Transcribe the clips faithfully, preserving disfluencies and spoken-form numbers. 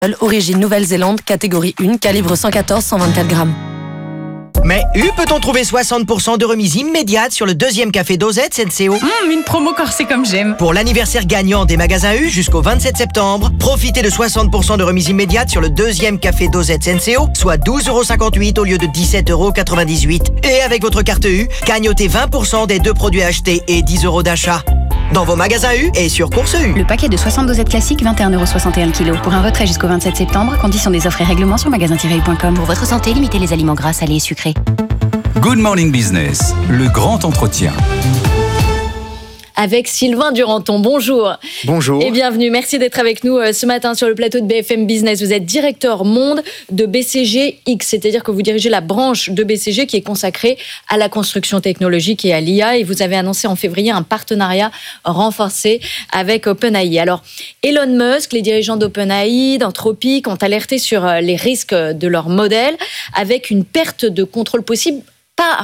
Origine Nouvelle-Zélande, catégorie un, calibre cent quatorze cent vingt-quatre grammes. Mais U peut-on trouver soixante pour cent de remise immédiate sur le deuxième café dosette Senseo? Mmh, une promo corsée comme j'aime. Pour l'anniversaire gagnant des magasins U jusqu'au vingt-sept septembre, profitez de soixante pour cent de remise immédiate sur le deuxième café dosette Senseo, soit douze euros cinquante-huit au lieu de dix-sept euros quatre-vingt-dix-huit. Et avec votre carte U, gagnotez vingt pour cent des deux produits achetés et dix euros d'achat. Dans vos magasins U et sur Course U. Le paquet de soixante dosettes classiques, vingt et un euros soixante et un le kilo. Pour un retrait jusqu'au vingt-sept septembre, conditions des offres et règlements sur magasin tiret u point com. Pour votre santé, limitez les aliments gras, salés et sucrés. Good Morning Business, le grand entretien. Avec Sylvain Duranton. Bonjour. Bonjour. Et bienvenue. Merci d'être avec nous ce matin sur le plateau de B F M Business. Vous êtes directeur monde de B C G X, c'est-à-dire que vous dirigez la branche de B C G qui est consacrée à la construction technologique et à l'I A. Et vous avez annoncé en février un partenariat renforcé avec OpenAI. Alors, Elon Musk, les dirigeants d'OpenAI, d'Anthropic ont alerté sur les risques de leur modèle avec une perte de contrôle possible, pas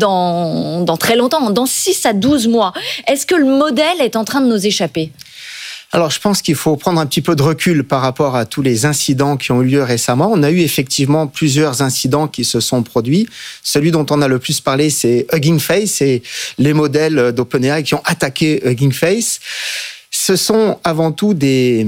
Dans, dans très longtemps, dans six à douze mois. Est-ce que le modèle est en train de nous échapper ? Alors, je pense qu'il faut prendre un petit peu de recul par rapport à tous les incidents qui ont eu lieu récemment. On a eu effectivement plusieurs incidents qui se sont produits. Celui dont on a le plus parlé, c'est Hugging Face, c'est les modèles d'OpenAI qui ont attaqué Hugging Face. Ce sont avant tout des...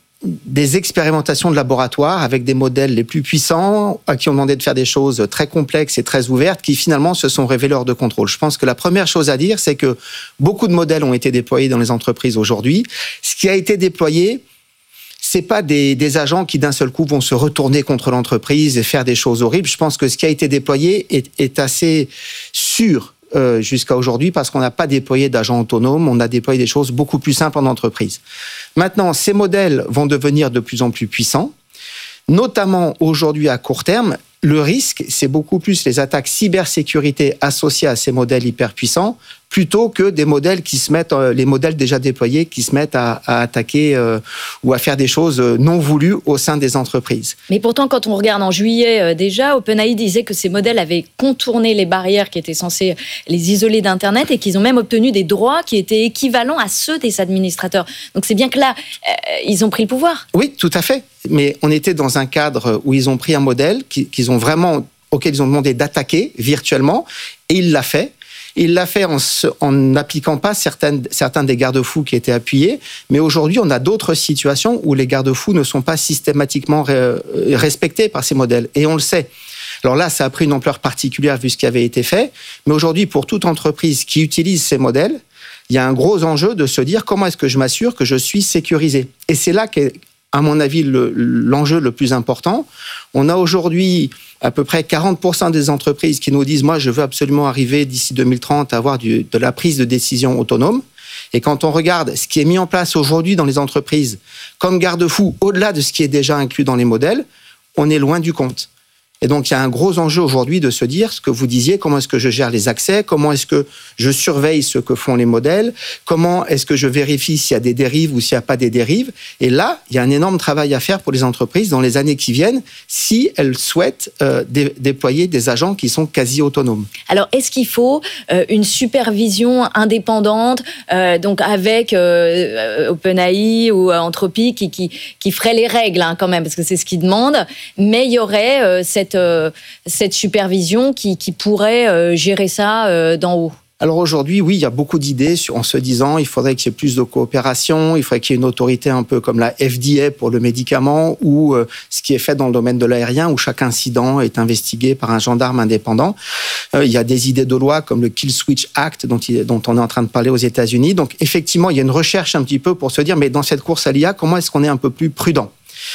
des expérimentations de laboratoire avec des modèles les plus puissants à qui on demandait de faire des choses très complexes et très ouvertes qui finalement se sont révélées hors de contrôle. Je pense que la première chose à dire, c'est que beaucoup de modèles ont été déployés dans les entreprises aujourd'hui. Ce qui a été déployé, c'est pas des, des agents qui d'un seul coup vont se retourner contre l'entreprise et faire des choses horribles. Je pense que ce qui a été déployé est, est assez sûr Euh, jusqu'à aujourd'hui parce qu'on n'a pas déployé d'agents autonomes, on a déployé des choses beaucoup plus simples en entreprise. Maintenant, ces modèles vont devenir de plus en plus puissants, notamment aujourd'hui à court terme. Le risque, c'est beaucoup plus les attaques cybersécurité associées à ces modèles hyper puissants plutôt que des modèles qui se mettent, euh, les modèles déjà déployés qui se mettent à, à attaquer euh, ou à faire des choses non voulues au sein des entreprises. Mais pourtant, quand on regarde en juillet euh, déjà, OpenAI disait que ces modèles avaient contourné les barrières qui étaient censées les isoler d'Internet et qu'ils ont même obtenu des droits qui étaient équivalents à ceux des administrateurs. Donc c'est bien que là, euh, ils ont pris le pouvoir. Oui, tout à fait. Mais on était dans un cadre où ils ont pris un modèle qu'ils ont vraiment, auquel ils ont demandé d'attaquer virtuellement, et il l'a fait. Il l'a fait en, en n'appliquant pas certaines, certains des garde-fous qui étaient appuyés, mais aujourd'hui, on a d'autres situations où les garde-fous ne sont pas systématiquement ré, respectés par ces modèles, et on le sait. Alors là, ça a pris une ampleur particulière vu ce qui avait été fait, mais aujourd'hui, pour toute entreprise qui utilise ces modèles, il y a un gros enjeu de se dire comment est-ce que je m'assure que je suis sécurisé. Et c'est là qu'est, à mon avis, le, l'enjeu le plus important. On a aujourd'hui à peu près quarante pour cent des entreprises qui nous disent « Moi, je veux absolument arriver d'ici deux mille trente à avoir du, de la prise de décision autonome ». Et quand on regarde ce qui est mis en place aujourd'hui dans les entreprises comme garde-fou, au-delà de ce qui est déjà inclus dans les modèles, on est loin du compte. Et donc, il y a un gros enjeu aujourd'hui de se dire ce que vous disiez, comment est-ce que je gère les accès, comment est-ce que je surveille ce que font les modèles, comment est-ce que je vérifie s'il y a des dérives ou s'il n'y a pas des dérives. Et là, il y a un énorme travail à faire pour les entreprises dans les années qui viennent si elles souhaitent euh, dé- déployer des agents qui sont quasi autonomes. Alors, est-ce qu'il faut euh, une supervision indépendante, euh, donc avec euh, OpenAI ou euh, Anthropic qui, qui, qui ferait les règles hein, quand même, parce que c'est ce qu'ils demandent, mais il y aurait euh, cette Euh, cette supervision qui, qui pourrait euh, gérer ça euh, d'en haut? Alors aujourd'hui, oui, il y a beaucoup d'idées en se disant il faudrait qu'il y ait plus de coopération, il faudrait qu'il y ait une autorité un peu comme la F D A pour le médicament ou euh, ce qui est fait dans le domaine de l'aérien où chaque incident est investigué par un gendarme indépendant. Euh, il y a des idées de loi comme le Kill Switch Act dont, il, dont on est en train de parler aux États-Unis. Donc effectivement, il y a une recherche un petit peu pour se dire mais dans cette course à l'I A, comment est-ce qu'on est un peu plus prudent?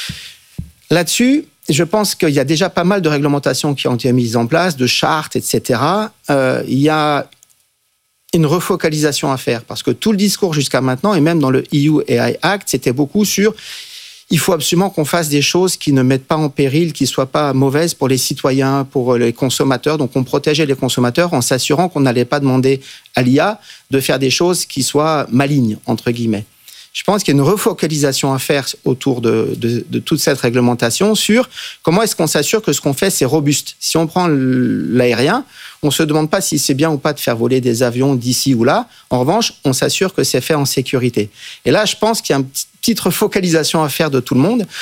Là-dessus, je pense qu'il y a déjà pas mal de réglementations qui ont été mises en place, de chartes, et cetera. Euh, il y a une refocalisation à faire parce que tout le discours jusqu'à maintenant, et même dans le E U A I Act, c'était beaucoup sur il faut absolument qu'on fasse des choses qui ne mettent pas en péril, qui ne soient pas mauvaises pour les citoyens, pour les consommateurs. Donc, on protégeait les consommateurs en s'assurant qu'on n'allait pas demander à l'I A de faire des choses qui soient malignes, entre guillemets. Je pense qu'il y a une refocalisation à faire autour de, de, de toute cette réglementation sur comment est-ce qu'on s'assure que ce qu'on fait, c'est robuste. Si on prend l'aérien, on ne se demande pas si c'est bien ou pas de faire voler des avions d'ici ou là. En revanche, on s'assure que c'est fait en sécurité. Et là, je pense qu'il y a une petite refocalisation à faire de tout le monde.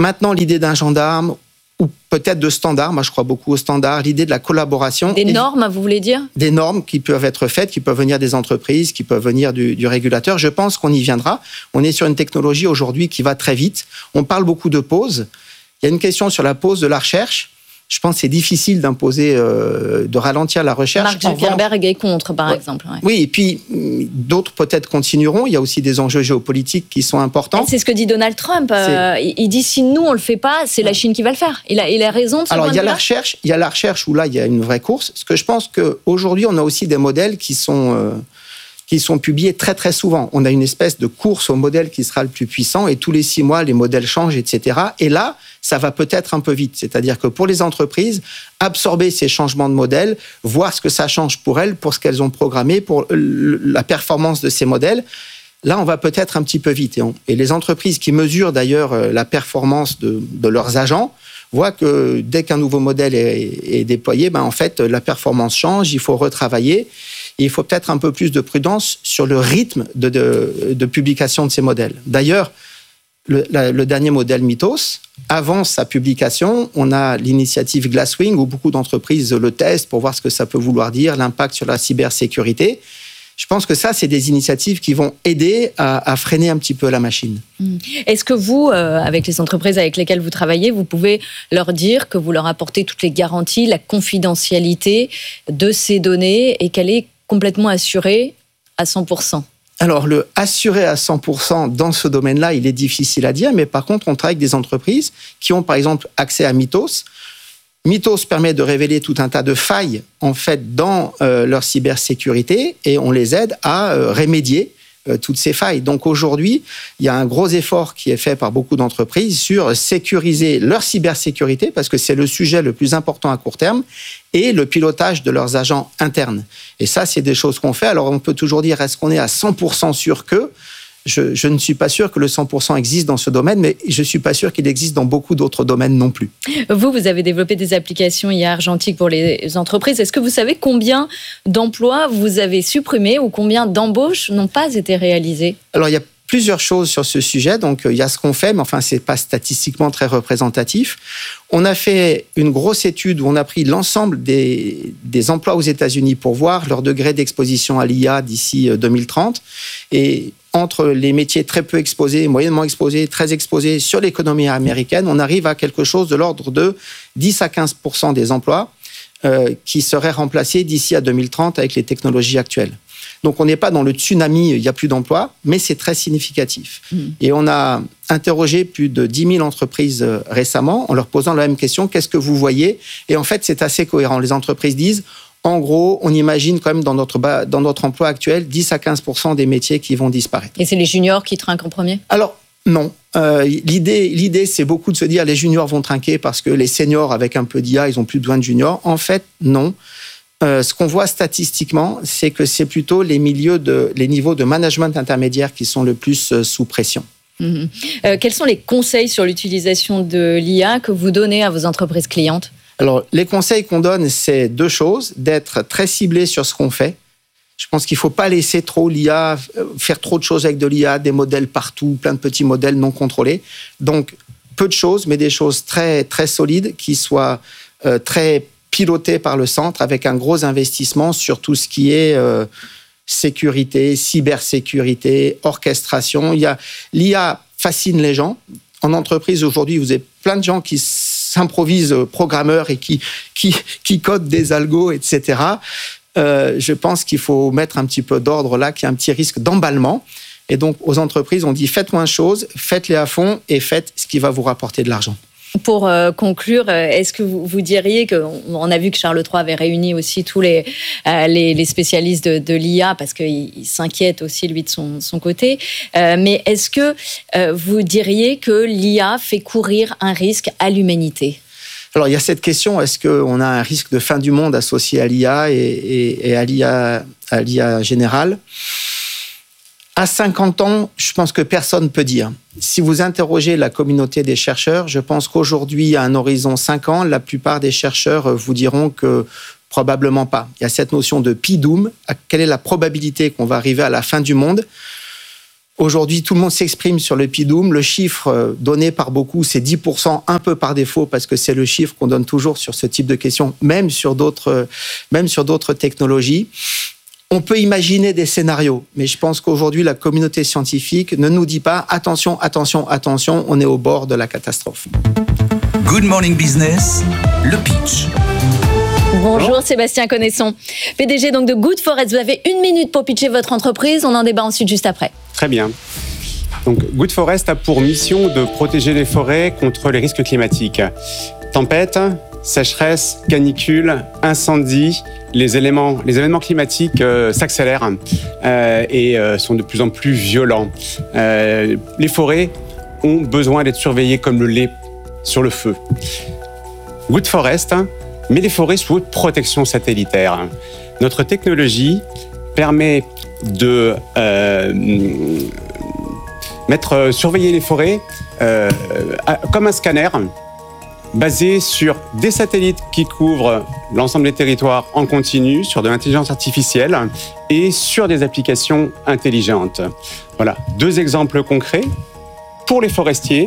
Maintenant, l'idée d'un gendarme, ou peut-être de standard, moi je crois beaucoup au standard, l'idée de la collaboration. Des normes, vous voulez dire ? Des normes qui peuvent être faites, qui peuvent venir des entreprises, qui peuvent venir du, du régulateur. Je pense qu'on y viendra. On est sur une technologie aujourd'hui qui va très vite. On parle beaucoup de pause. Il y a une question sur la pause de la recherche. Je pense que c'est difficile d'imposer, euh, de ralentir la recherche. Mark Zuckerberg est contre, par ouais. exemple. Ouais. Oui, et puis d'autres peut-être continueront. Il y a aussi des enjeux géopolitiques qui sont importants. Et c'est ce que dit Donald Trump. Euh, il dit si nous on le fait pas, c'est ouais. la Chine qui va le faire. Il a, il a raison de ce Alors point il y a de la recherche, il y a la recherche où là il y a une vraie course. Parce que je pense qu'aujourd'hui on a aussi des modèles qui sont euh, qui sont publiés très très souvent. On a une espèce de course au modèle qui sera le plus puissant et tous les six mois les modèles changent, et cetera. Et là ça va peut-être un peu vite. C'est-à-dire que pour les entreprises, absorber ces changements de modèles, voir ce que ça change pour elles, pour ce qu'elles ont programmé, pour la performance de ces modèles, là, on va peut-être un petit peu vite. Et, on, et les entreprises qui mesurent d'ailleurs la performance de, de leurs agents voient que dès qu'un nouveau modèle est, est déployé, ben en fait, la performance change, il faut retravailler. Et il faut peut-être un peu plus de prudence sur le rythme de, de, de publication de ces modèles. D'ailleurs, Le, la, le dernier modèle Mythos, avant sa publication, on a l'initiative Glasswing où beaucoup d'entreprises le testent pour voir ce que ça peut vouloir dire, l'impact sur la cybersécurité. Je pense que ça, c'est des initiatives qui vont aider à, à freiner un petit peu la machine. Est-ce que vous, euh, avec les entreprises avec lesquelles vous travaillez, vous pouvez leur dire que vous leur apportez toutes les garanties, la confidentialité de ces données et qu'elle est complètement assurée à cent pour cent ? Alors, le assurer à cent pour cent dans ce domaine-là, il est difficile à dire, mais par contre, on travaille avec des entreprises qui ont, par exemple, accès à Mythos. Mythos permet de révéler tout un tas de failles, en fait, dans euh, leur cybersécurité, et on les aide à euh, remédier euh, toutes ces failles. Donc, aujourd'hui, il y a un gros effort qui est fait par beaucoup d'entreprises sur sécuriser leur cybersécurité, parce que c'est le sujet le plus important à court terme, et le pilotage de leurs agents internes. Et ça, c'est des choses qu'on fait. Alors, on peut toujours dire, est-ce qu'on est à cent pour cent sûr que je, je ne suis pas sûr que le cent pour cent existe dans ce domaine, mais je ne suis pas sûr qu'il existe dans beaucoup d'autres domaines non plus. Vous, vous avez développé des applications I A argentiques pour les entreprises. Est-ce que vous savez combien d'emplois vous avez supprimés ou combien d'embauches n'ont pas été réalisées ? Alors, il y a plusieurs choses sur ce sujet. Donc, il y a ce qu'on fait, mais enfin, ce n'est pas statistiquement très représentatif. On a fait une grosse étude où on a pris l'ensemble des, des emplois aux États-Unis pour voir leur degré d'exposition à l'I A d'ici deux mille trente. Et entre les métiers très peu exposés, moyennement exposés, très exposés sur l'économie américaine, on arrive à quelque chose de l'ordre de dix à quinze pour cent des emplois euh, qui seraient remplacés d'ici à deux mille trente avec les technologies actuelles. Donc, on n'est pas dans le tsunami, il n'y a plus d'emplois, mais c'est très significatif. Mmh. Et on a interrogé plus de dix mille entreprises récemment en leur posant la même question, qu'est-ce que vous voyez ? Et en fait, c'est assez cohérent. Les entreprises disent, en gros, on imagine quand même dans notre, dans notre emploi actuel, dix à quinze pour cent des métiers qui vont disparaître. Et c'est les juniors qui trinquent en premier ? Alors, non. Euh, l'idée, l'idée, c'est beaucoup de se dire, les juniors vont trinquer parce que les seniors, avec un peu d'I A, ils n'ont plus besoin de juniors. En fait, non. Euh, ce qu'on voit statistiquement, c'est que c'est plutôt les milieux de, les niveaux de management intermédiaire qui sont le plus euh, sous pression. Mmh. Euh, quels sont les conseils sur l'utilisation de l'I A que vous donnez à vos entreprises clientes ? Alors, les conseils qu'on donne, c'est deux choses. D'être très ciblé sur ce qu'on fait. Je pense qu'il ne faut pas laisser trop l'I A, faire trop de choses avec de l'I A, des modèles partout, plein de petits modèles non contrôlés. Donc, peu de choses, mais des choses très, très solides qui soient euh, très piloté par le centre avec un gros investissement sur tout ce qui est euh, sécurité, cybersécurité, orchestration. Il y a, l'I A fascine les gens. En entreprise, aujourd'hui, vous avez plein de gens qui s'improvisent programmeurs et qui, qui, qui codent des algos, et cetera. Euh, je pense qu'il faut mettre un petit peu d'ordre là, qu'il y a un petit risque d'emballement. Et donc, aux entreprises, on dit faites moins de choses, faites-les à fond et faites ce qui va vous rapporter de l'argent. Pour euh, conclure, est-ce que vous, vous diriez qu'on a vu que Charles trois avait réuni aussi tous les, euh, les, les spécialistes de, de l'I A parce qu'il il s'inquiète aussi, lui, de son, son côté. Euh, mais est-ce que euh, vous diriez que l'I A fait courir un risque à l'humanité ? Alors, il y a cette question, est-ce qu'on a un risque de fin du monde associé à l'I A et, et, et à l'I A, à l'I A générale ? À cinquante ans, je pense que personne ne peut dire. Si vous interrogez la communauté des chercheurs, je pense qu'aujourd'hui, à un horizon cinq ans, la plupart des chercheurs vous diront que probablement pas. Il y a cette notion de P-Doom. Quelle est la probabilité qu'on va arriver à la fin du monde ? Aujourd'hui, tout le monde s'exprime sur le P D O M. Le chiffre donné par beaucoup, c'est dix pour cent, un peu par défaut, parce que c'est le chiffre qu'on donne toujours sur ce type de questions, même sur d'autres, même sur d'autres technologies. On peut imaginer des scénarios, mais je pense qu'aujourd'hui, la communauté scientifique ne nous dit pas « attention, attention, attention, on est au bord de la catastrophe ». Good Morning Business, le pitch. Bonjour Sébastien Connaisson, P D G donc de Good Forest. Vous avez une minute pour pitcher votre entreprise. On en débat ensuite juste après. Très bien. Donc, Good Forest a pour mission de protéger les forêts contre les risques climatiques. Tempêtes, sécheresse, canicule, incendie, les éléments, les événements climatiques euh, s'accélèrent euh, et euh, sont de plus en plus violents. Euh, les forêts ont besoin d'être surveillées comme le lait sur le feu. Good Forest met les forêts sous haute protection satellitaire. Notre technologie permet de euh, mettre, surveiller les forêts euh, comme un scanner basé sur des satellites qui couvrent l'ensemble des territoires en continu, sur de l'intelligence artificielle et sur des applications intelligentes. Voilà, deux exemples concrets. Pour les forestiers,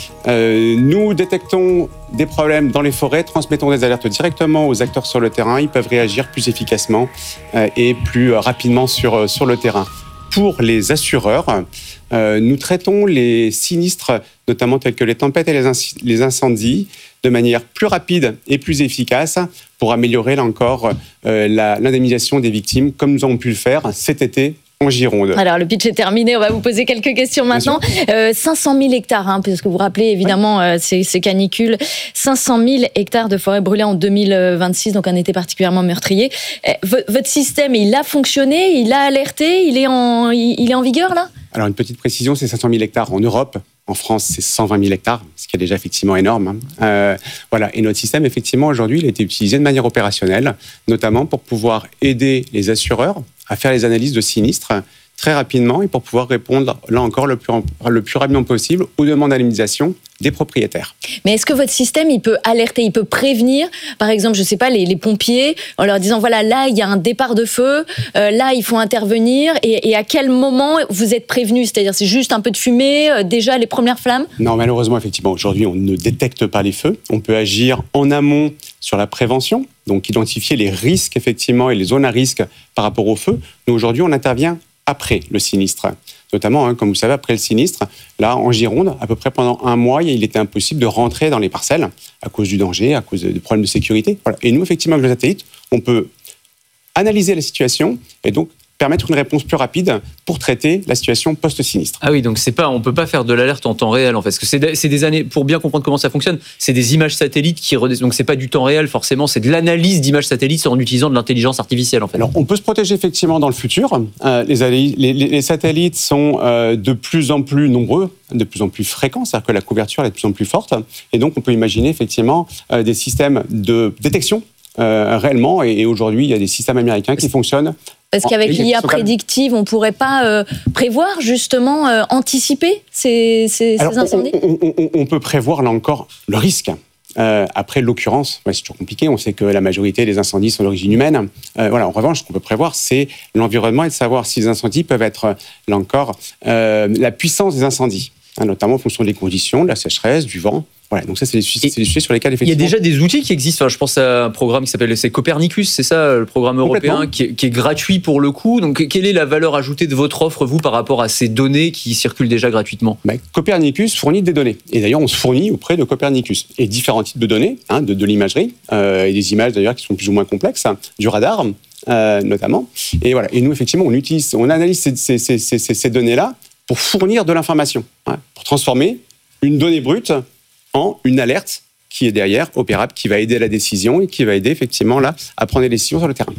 euh, nous détectons des problèmes dans les forêts, transmettons des alertes directement aux acteurs sur le terrain. Ils peuvent réagir plus efficacement euh, et plus rapidement sur, sur le terrain. Pour les assureurs, euh, nous traitons les sinistres, notamment tels que les tempêtes et les, inc- les incendies, de manière plus rapide et plus efficace pour améliorer, là encore, euh, la, l'indemnisation des victimes, comme nous avons pu le faire cet été en Gironde. Alors, le pitch est terminé. On va vous poser quelques questions maintenant. Euh, cinq cent mille hectares, hein, parce que vous vous rappelez évidemment ouais. euh, ces, ces canicules. cinq cent mille hectares de forêt brûlée en deux mille vingt-six, donc un été particulièrement meurtrier. Euh, v- votre système, il a fonctionné, il a alerté, il est en, il, il est en vigueur là ? Alors, une petite précision, c'est cinq cent mille hectares en Europe. En France, c'est cent vingt mille hectares, ce qui est déjà effectivement énorme. Hein. Euh, voilà. Et notre système, effectivement, aujourd'hui, il a été utilisé de manière opérationnelle, notamment pour pouvoir aider les assureurs à faire les analyses de sinistres très rapidement et pour pouvoir répondre, là encore, le plus, le plus rapidement possible aux demandes d'indemnisation des propriétaires. Mais est-ce que votre système, il peut alerter, il peut prévenir, par exemple, je ne sais pas, les, les pompiers, en leur disant, voilà, là, il y a un départ de feu, euh, là, il faut intervenir, et, et à quel moment vous êtes prévenu ? C'est-à-dire, c'est juste un peu de fumée, euh, déjà les premières flammes ? Non, malheureusement, effectivement, aujourd'hui, on ne détecte pas les feux. On peut agir en amont sur la prévention, donc identifier les risques, effectivement, et les zones à risque par rapport au feu. Nous, aujourd'hui, on intervient après le sinistre. Notamment, hein, comme vous savez, après le sinistre, là, en Gironde, à peu près pendant un mois, il était impossible de rentrer dans les parcelles à cause du danger, à cause de problèmes de sécurité. Voilà. Et nous, effectivement, avec le satellite, on peut analyser la situation et donc permettre une réponse plus rapide pour traiter la situation post-sinistre. Ah oui, donc c'est pas, on peut pas faire de l'alerte en temps réel en fait, parce que c'est des, c'est des années, pour bien comprendre comment ça fonctionne, c'est des images satellites qui redescendent, donc c'est pas du temps réel forcément, c'est de l'analyse d'images satellites en utilisant de l'intelligence artificielle en fait. Alors on peut se protéger effectivement dans le futur, euh, les, les, les satellites sont euh, de plus en plus nombreux, de plus en plus fréquents, c'est-à-dire que la couverture est de plus en plus forte, et donc on peut imaginer effectivement euh, des systèmes de détection euh, réellement, et, et aujourd'hui il y a des systèmes américains qui fonctionnent. Parce qu'avec l'I A prédictive, on ne pourrait pas euh, prévoir, justement, euh, anticiper ces, ces, Alors, ces incendies ? on, on, on, on peut prévoir, là encore, le risque. Euh, après, l'occurrence, ouais, c'est toujours compliqué. On sait que la majorité des incendies sont d'origine humaine. Euh, voilà. En revanche, ce qu'on peut prévoir, c'est l'environnement et de savoir si les incendies peuvent être, là encore, euh, la puissance des incendies, hein, notamment en fonction des conditions, de la sécheresse, du vent. Voilà, donc ça, c'est les, c'est les sujets sur lesquels, effectivement... Il y a déjà des outils qui existent. Enfin, je pense à un programme qui s'appelle c'est Copernicus, c'est ça, le programme européen, qui est, qui est gratuit pour le coup. Donc, quelle est la valeur ajoutée de votre offre, vous, par rapport à ces données qui circulent déjà gratuitement ? Ben, Copernicus fournit des données. Et d'ailleurs, on se fournit auprès de Copernicus. Et différents types de données, hein, de, de l'imagerie, euh, et des images d'ailleurs qui sont plus ou moins complexes, hein, du radar, euh, notamment. Et voilà. Et nous, effectivement, on utilise, on analyse ces, ces, ces, ces, ces données-là pour fournir de l'information, hein, pour transformer une donnée brute en une alerte qui est derrière, opérable, qui va aider à la décision et qui va aider effectivement là à prendre des décisions sur le terrain.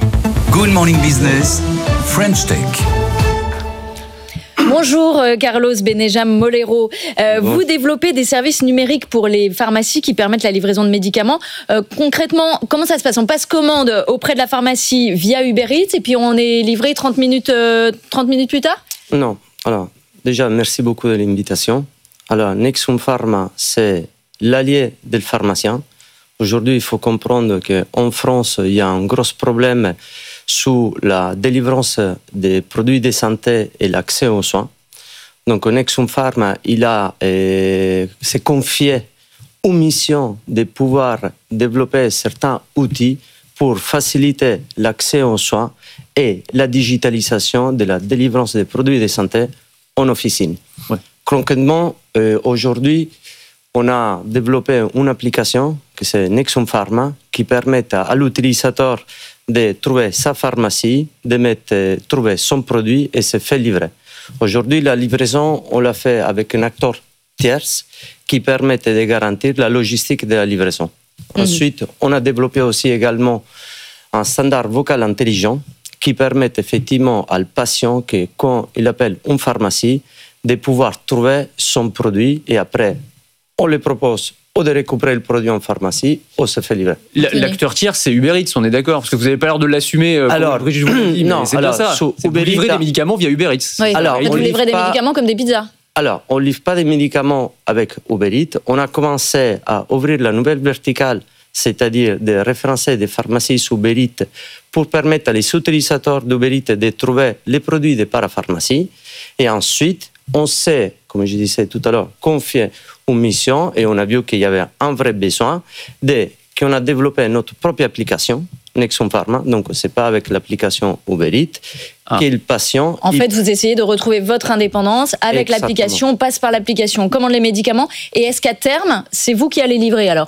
Good Morning Business, French Tech. Bonjour Carlos Benejam Molero. Euh, vous développez des services numériques pour les pharmacies qui permettent la livraison de médicaments. Euh, concrètement, comment ça se passe ? On passe commande auprès de la pharmacie via Uber Eats et puis on est livré trente minutes, euh, trente minutes plus tard ? Non. Alors, déjà, merci beaucoup de l'invitation. Alors, Nexum Pharma, c'est l'allié des pharmaciens. Aujourd'hui, il faut comprendre qu'en France, il y a un gros problème sur la délivrance des produits de santé et l'accès aux soins. Donc Nexum Pharma, il a euh, s'est confié aux missions de pouvoir développer certains outils pour faciliter l'accès aux soins et la digitalisation de la délivrance des produits de santé en officine. Ouais. Concrètement, euh, aujourd'hui, on a développé une application que c'est Nexum Pharma qui permet à, à l'utilisateur de trouver sa pharmacie, de mettre, euh, trouver son produit et se faire livrer. Aujourd'hui, la livraison, on l'a fait avec un acteur tierce qui permet de garantir la logistique de la livraison. Mmh. Ensuite, on a développé aussi également un standard vocal intelligent qui permet effectivement à le patient que quand il appelle une pharmacie, de pouvoir trouver son produit et après, on lui propose ou de récupérer le produit en pharmacie ou se faire livrer. L'acteur tiers, c'est Uber Eats, on est d'accord? Parce que vous n'avez pas l'air de l'assumer. Euh, alors, Brigitte, je vous le dis, non, c'est alors, bien ça. C'est vous livrez des médicaments via Uber Eats. Oui, alors, vous livrez des pas... médicaments comme des pizzas. Alors, on ne livre pas des médicaments avec Uber Eats. On a commencé à ouvrir la nouvelle verticale, c'est-à-dire de référencer des pharmacies sous Uber Eats pour permettre à les utilisateurs d'Uber Eats de trouver les produits des parapharmacies. Et ensuite, on s'est, comme je disais tout à l'heure, confié une mission et on a vu qu'il y avait un vrai besoin de, qu'on a développé notre propre application, Nexum Pharma, donc c'est pas avec l'application Uber Eats, ah. qui est le patient. En il... fait, vous essayez de retrouver votre indépendance avec Exactement. l'application, on passe par l'application, on commande les médicaments, et est-ce qu'à terme, c'est vous qui allez livrer alors ?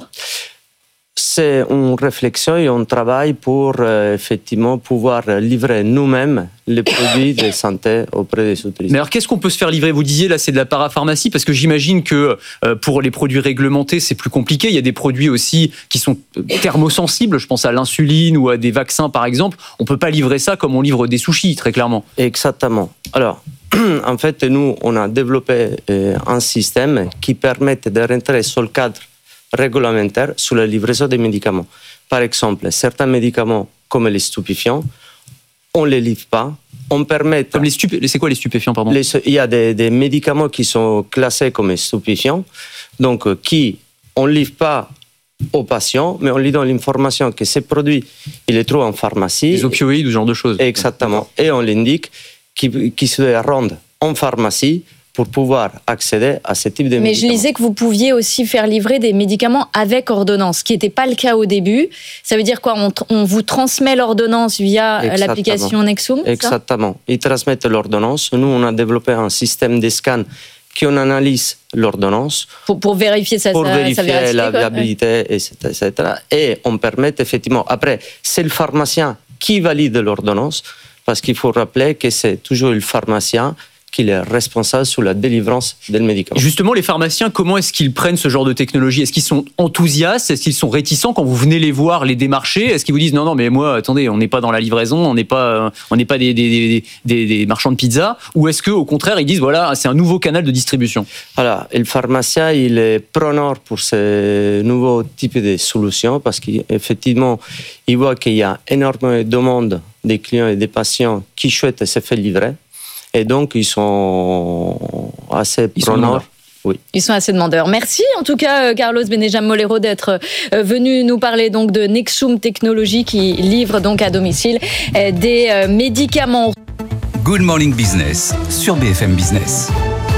C'est une réflexion et on travaille pour euh, effectivement pouvoir livrer nous-mêmes les produits de santé auprès des utilisateurs. Mais alors, qu'est-ce qu'on peut se faire livrer? Vous disiez, là, c'est de la parapharmacie, parce que j'imagine que euh, pour les produits réglementés, c'est plus compliqué. Il y a des produits aussi qui sont thermosensibles. Je pense à l'insuline ou à des vaccins, par exemple. On ne peut pas livrer ça comme on livre des sushis, très clairement. Exactement. Alors, en fait, nous, on a développé euh, un système qui permet de rentrer sur le cadre réglementaire sur la livraison des médicaments. Par exemple, certains médicaments, comme les stupéfiants, on ne les livre pas. On permet... Comme les stupé... C'est quoi les stupéfiants, pardon? les... Il y a des, des médicaments qui sont classés comme stupéfiants, donc qui, on ne livre pas aux patients, mais on lui donne l'information que ces produits, il les trouve en pharmacie. Des opioïdes ou ce genre de choses. Exactement. Et on l'indique qu'il qui se doit rendre en pharmacie pour pouvoir accéder à ce type de Mais médicaments. je lisais que vous pouviez aussi faire livrer des médicaments avec ordonnance, ce qui n'était pas le cas au début. Ça veut dire quoi? on, on vous transmet l'ordonnance via Exactement. l'application Nexum? Exactement. Ils transmettent l'ordonnance. Nous, on a développé un système de scan qui on analyse l'ordonnance. Pour, pour vérifier sa, pour sa, vérifier sa véracité, la quoi. viabilité, ouais. et cetera, et cetera. Et on permet effectivement... Après, c'est le pharmacien qui valide l'ordonnance, parce qu'il faut rappeler que c'est toujours le pharmacien qu'il est responsable sur la délivrance des médicaments. Justement, les pharmaciens, comment est-ce qu'ils prennent ce genre de technologie? Est-ce qu'ils sont enthousiastes? Est-ce qu'ils sont réticents quand vous venez les voir, les démarcher? Est-ce qu'ils vous disent non, non, mais moi, attendez, on n'est pas dans la livraison, on n'est pas, on n'est pas des, des, des, des marchands de pizza? Ou est-ce qu'au contraire, ils disent voilà, c'est un nouveau canal de distribution? Voilà, le pharmacien, il est preneur pour ce nouveau type de solutions parce qu'effectivement, il voit qu'il y a énormément de demandes des clients et des patients qui souhaitent se faire livrer. Et donc, ils sont assez preneurs. Oui. Ils sont assez demandeurs. Merci en tout cas, Carlos Benejam Molero, d'être venu nous parler donc de Nexum Technologies qui livre donc à domicile des médicaments. Good Morning Business sur B F M Business.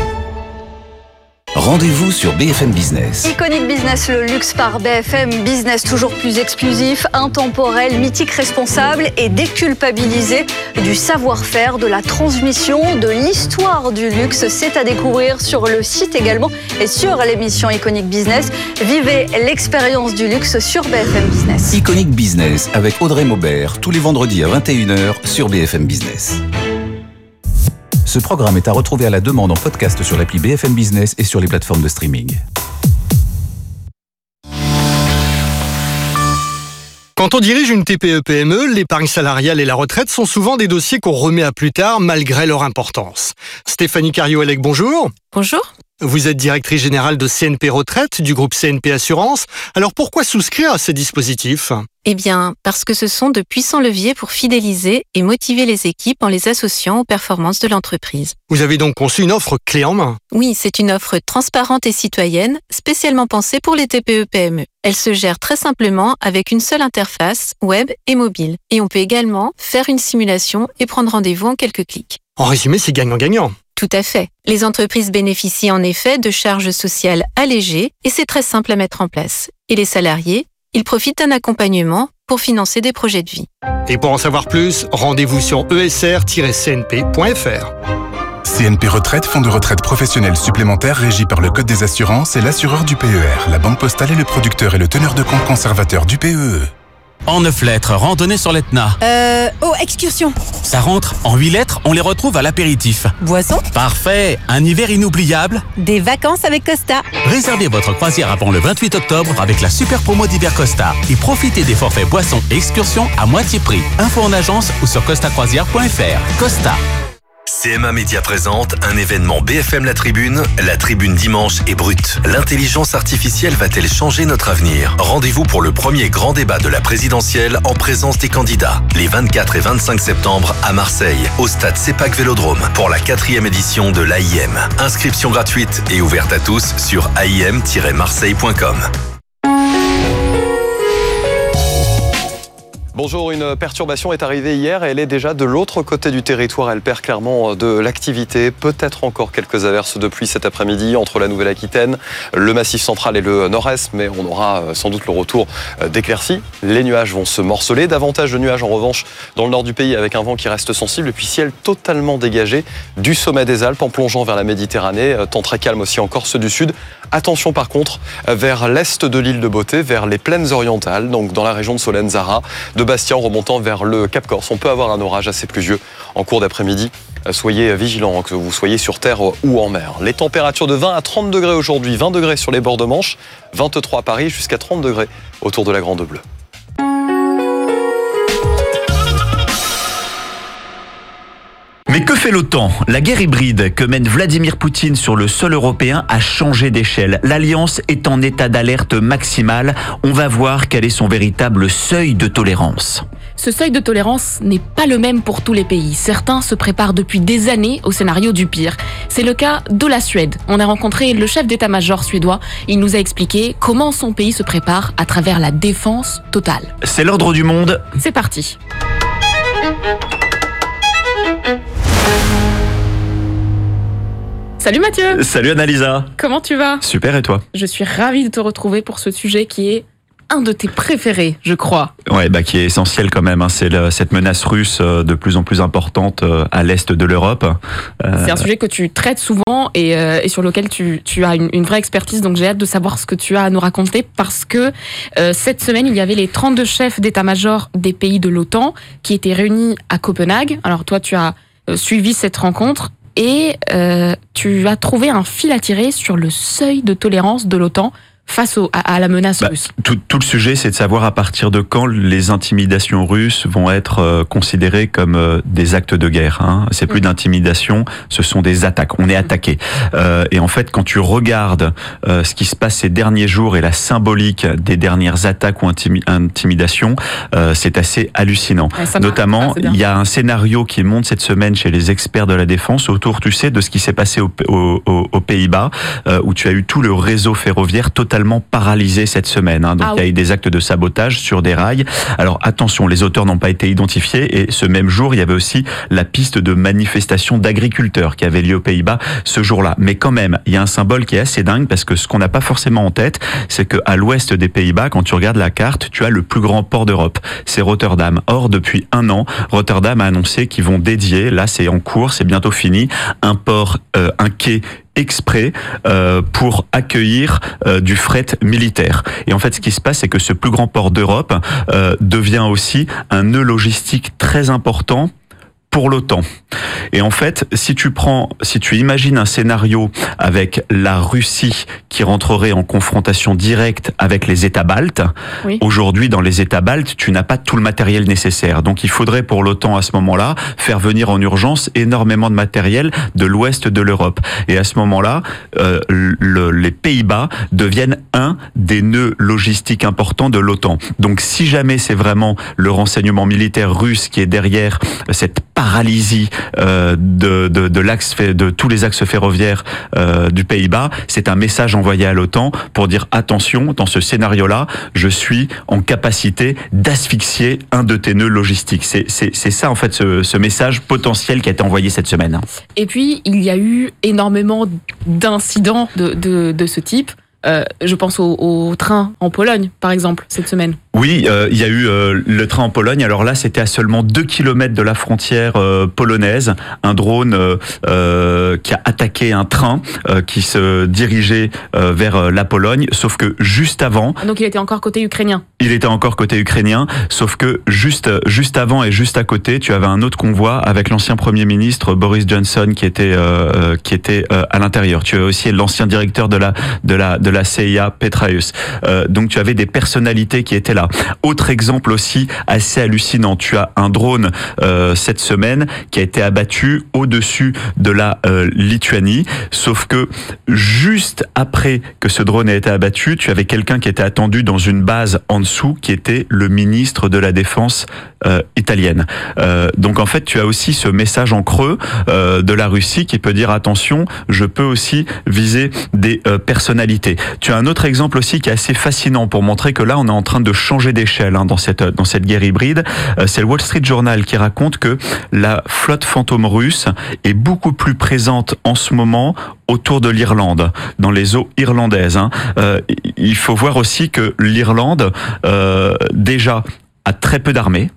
Rendez-vous sur B F M Business. Iconic Business, le luxe par B F M Business, toujours plus exclusif, intemporel, mythique, responsable et déculpabilisé du savoir-faire, de la transmission, de l'histoire du luxe. C'est à découvrir sur le site également et sur l'émission Iconic Business. Vivez l'expérience du luxe sur B F M Business. Iconic Business avec Audrey Maubert, tous les vendredis à vingt et une heures sur B F M Business. Ce programme est à retrouver à la demande en podcast sur l'appli B F M Business et sur les plateformes de streaming. Quand on dirige une T P E P M E, l'épargne salariale et la retraite sont souvent des dossiers qu'on remet à plus tard malgré leur importance. Stéphanie Cario-Elec, bonjour. Bonjour. Vous êtes directrice générale de C N P Retraite, du groupe C N P Assurance. Alors pourquoi souscrire à ces dispositifs ? Eh bien, parce que ce sont de puissants leviers pour fidéliser et motiver les équipes en les associant aux performances de l'entreprise. Vous avez donc conçu une offre clé en main. Oui, c'est une offre transparente et citoyenne, spécialement pensée pour les T P E P M E. Elle se gère très simplement avec une seule interface, web et mobile. Et on peut également faire une simulation et prendre rendez-vous en quelques clics. En résumé, c'est gagnant-gagnant. Tout à fait. Les entreprises bénéficient en effet de charges sociales allégées et c'est très simple à mettre en place. Et les salariés, ils profitent d'un accompagnement pour financer des projets de vie. Et pour en savoir plus, rendez-vous sur e s r tiret c n p point f r. C N P Retraite, fonds de retraite professionnel supplémentaire régi par le Code des assurances et l'assureur du P E R. La Banque Postale est le producteur et le teneur de compte conservateur du P E E. En neuf lettres, randonnée sur l'Etna. Euh... Oh, excursion. Ça rentre. En huit lettres, on les retrouve à l'apéritif. Boisson. Parfait. Un hiver inoubliable. Des vacances avec Costa. Réservez votre croisière avant le vingt-huit octobre avec la super promo d'hiver Costa. Et profitez des forfaits boissons et excursions à moitié prix. Info en agence ou sur costa croisière point f r. Costa. C M A Média présente un événement B F M La Tribune. La Tribune dimanche est brute. L'intelligence artificielle va-t-elle changer notre avenir? Rendez-vous pour le premier grand débat de la présidentielle en présence des candidats. Les vingt-quatre et vingt-cinq septembre à Marseille, au stade CEPAC Vélodrome, pour la quatrième édition de l'A I M. Inscription gratuite et ouverte à tous sur a i m tiret marseille point com. Bonjour, une perturbation est arrivée hier et elle est déjà de l'autre côté du territoire. Elle perd clairement de l'activité. Peut-être encore quelques averses de pluie cet après-midi entre la Nouvelle-Aquitaine, le Massif central et le Nord-Est, mais on aura sans doute le retour d'éclaircies. Les nuages vont se morceler. Davantage de nuages en revanche dans le nord du pays avec un vent qui reste sensible et puis ciel totalement dégagé du sommet des Alpes en plongeant vers la Méditerranée. Temps très calme aussi en Corse du Sud. Attention par contre vers l'est de l'île de Beauté, vers les plaines orientales, donc dans la région de Solenzara, de Bastia en remontant vers le Cap Corse. On peut avoir un orage assez pluvieux en cours d'après-midi. Soyez vigilants, que vous soyez sur terre ou en mer. Les températures de vingt à trente degrés aujourd'hui, vingt degrés sur les bords de Manche, vingt-trois à Paris, jusqu'à trente degrés autour de la Grande Bleue. Mais que fait l'OTAN? La guerre hybride que mène Vladimir Poutine sur le sol européen a changé d'échelle. L'Alliance est en état d'alerte maximale. On va voir quel est son véritable seuil de tolérance. Ce seuil de tolérance n'est pas le même pour tous les pays. Certains se préparent depuis des années au scénario du pire. C'est le cas de la Suède. On a rencontré le chef d'état-major suédois. Il nous a expliqué comment son pays se prépare à travers la défense totale. C'est l'ordre du monde. C'est parti. Salut Mathieu. Salut Annalisa. Comment tu vas? Super, et toi? Je suis ravie de te retrouver pour ce sujet qui est un de tes préférés, je crois. Ouais, bah qui est essentiel quand même. Hein. C'est le, cette menace russe de plus en plus importante à l'est de l'Europe. Euh... C'est un sujet que tu traites souvent et, euh, et sur lequel tu, tu as une, une vraie expertise. Donc j'ai hâte de savoir ce que tu as à nous raconter parce que euh, cette semaine, il y avait les trente-deux chefs d'état-major des pays de l'OTAN qui étaient réunis à Copenhague. Alors toi, tu as euh, suivi cette rencontre. Et euh, tu as trouvé un fil à tirer sur le seuil de tolérance de l'OTAN face au, à, à la menace bah, russe. Tout, tout le sujet, c'est de savoir à partir de quand les intimidations russes vont être euh, considérées comme euh, des actes de guerre. Hein. C'est plus mmh. d'intimidation, ce sont des attaques. On est attaqué. Euh, et en fait, quand tu regardes euh, ce qui se passe ces derniers jours et la symbolique des dernières attaques ou intimi- intimidations, euh, c'est assez hallucinant. Ouais, Notamment, il y a un scénario qui monte cette semaine chez les experts de la défense autour, tu sais, de ce qui s'est passé au, au, au, aux Pays-Bas, euh, où tu as eu tout le réseau ferroviaire totalement paralysé cette semaine. Hein. Donc ah oui. Il y a eu des actes de sabotage sur des rails. Alors attention, les auteurs n'ont pas été identifiés et ce même jour, il y avait aussi la piste de manifestation d'agriculteurs qui avait lieu aux Pays-Bas ce jour-là. Mais quand même, il y a un symbole qui est assez dingue parce que ce qu'on n'a pas forcément en tête, c'est qu'à l'ouest des Pays-Bas, quand tu regardes la carte, tu as le plus grand port d'Europe. C'est Rotterdam. Or, depuis un an, Rotterdam a annoncé qu'ils vont dédier, là c'est en cours, c'est bientôt fini, un port, euh, un quai exprès euh, pour accueillir euh, du fret militaire. Et en fait, ce qui se passe, c'est que ce plus grand port d'Europe euh, devient aussi un nœud logistique très important pour l'OTAN. Et en fait, si tu prends, si tu imagines un scénario avec la Russie qui rentrerait en confrontation directe avec les États baltes, oui. Aujourd'hui, dans les États baltes, tu n'as pas tout le matériel nécessaire. Donc, il faudrait pour l'OTAN, à ce moment-là, faire venir en urgence énormément de matériel de l'ouest de l'Europe. Et à ce moment-là, euh, le, les Pays-Bas deviennent un des nœuds logistiques importants de l'OTAN. Donc, si jamais c'est vraiment le renseignement militaire russe qui est derrière cette paralysie euh, de, de, de l'axe de tous les axes ferroviaires euh, du Pays-Bas. C'est un message envoyé à l'OTAN pour dire attention, dans ce scénario-là, je suis en capacité d'asphyxier un de tes nœuds logistiques. C'est, c'est, c'est ça en fait ce, ce message potentiel qui a été envoyé cette semaine. Et puis il y a eu énormément d'incidents de, de, de ce type. Euh, je pense au, au train en Pologne, par exemple, cette semaine. Oui, euh, il y a eu euh, le train en Pologne. Alors là, c'était à seulement deux kilomètres de la frontière euh, polonaise. Un drone euh, euh, qui a attaqué un train euh, qui se dirigeait euh, vers euh, la Pologne. Sauf que juste avant... Donc il était encore côté ukrainien. Il était encore côté ukrainien. Sauf que juste, juste avant et juste à côté, tu avais un autre convoi avec l'ancien Premier ministre Boris Johnson qui était, euh, qui était euh, à l'intérieur. Tu avais aussi l'ancien directeur de la, de la, de la C I A, Petraeus. Euh, donc tu avais des personnalités qui étaient là. Autre exemple aussi assez hallucinant, tu as un drone euh, cette semaine qui a été abattu au-dessus de la euh, Lituanie, sauf que juste après que ce drone a été abattu, tu avais quelqu'un qui était attendu dans une base en dessous, qui était le ministre de la Défense euh, italienne. Euh, donc en fait, tu as aussi ce message en creux euh, de la Russie qui peut dire attention, je peux aussi viser des euh, personnalités. Tu as un autre exemple aussi qui est assez fascinant pour montrer que là, on est en train de changer d'échelle hein, dans cette dans cette guerre hybride. Euh, c'est le Wall Street Journal qui raconte que la flotte fantôme russe est beaucoup plus présente en ce moment autour de l'Irlande, dans les eaux irlandaises. Hein. Euh, il faut voir aussi que l'Irlande euh, déjà a très peu d'armées.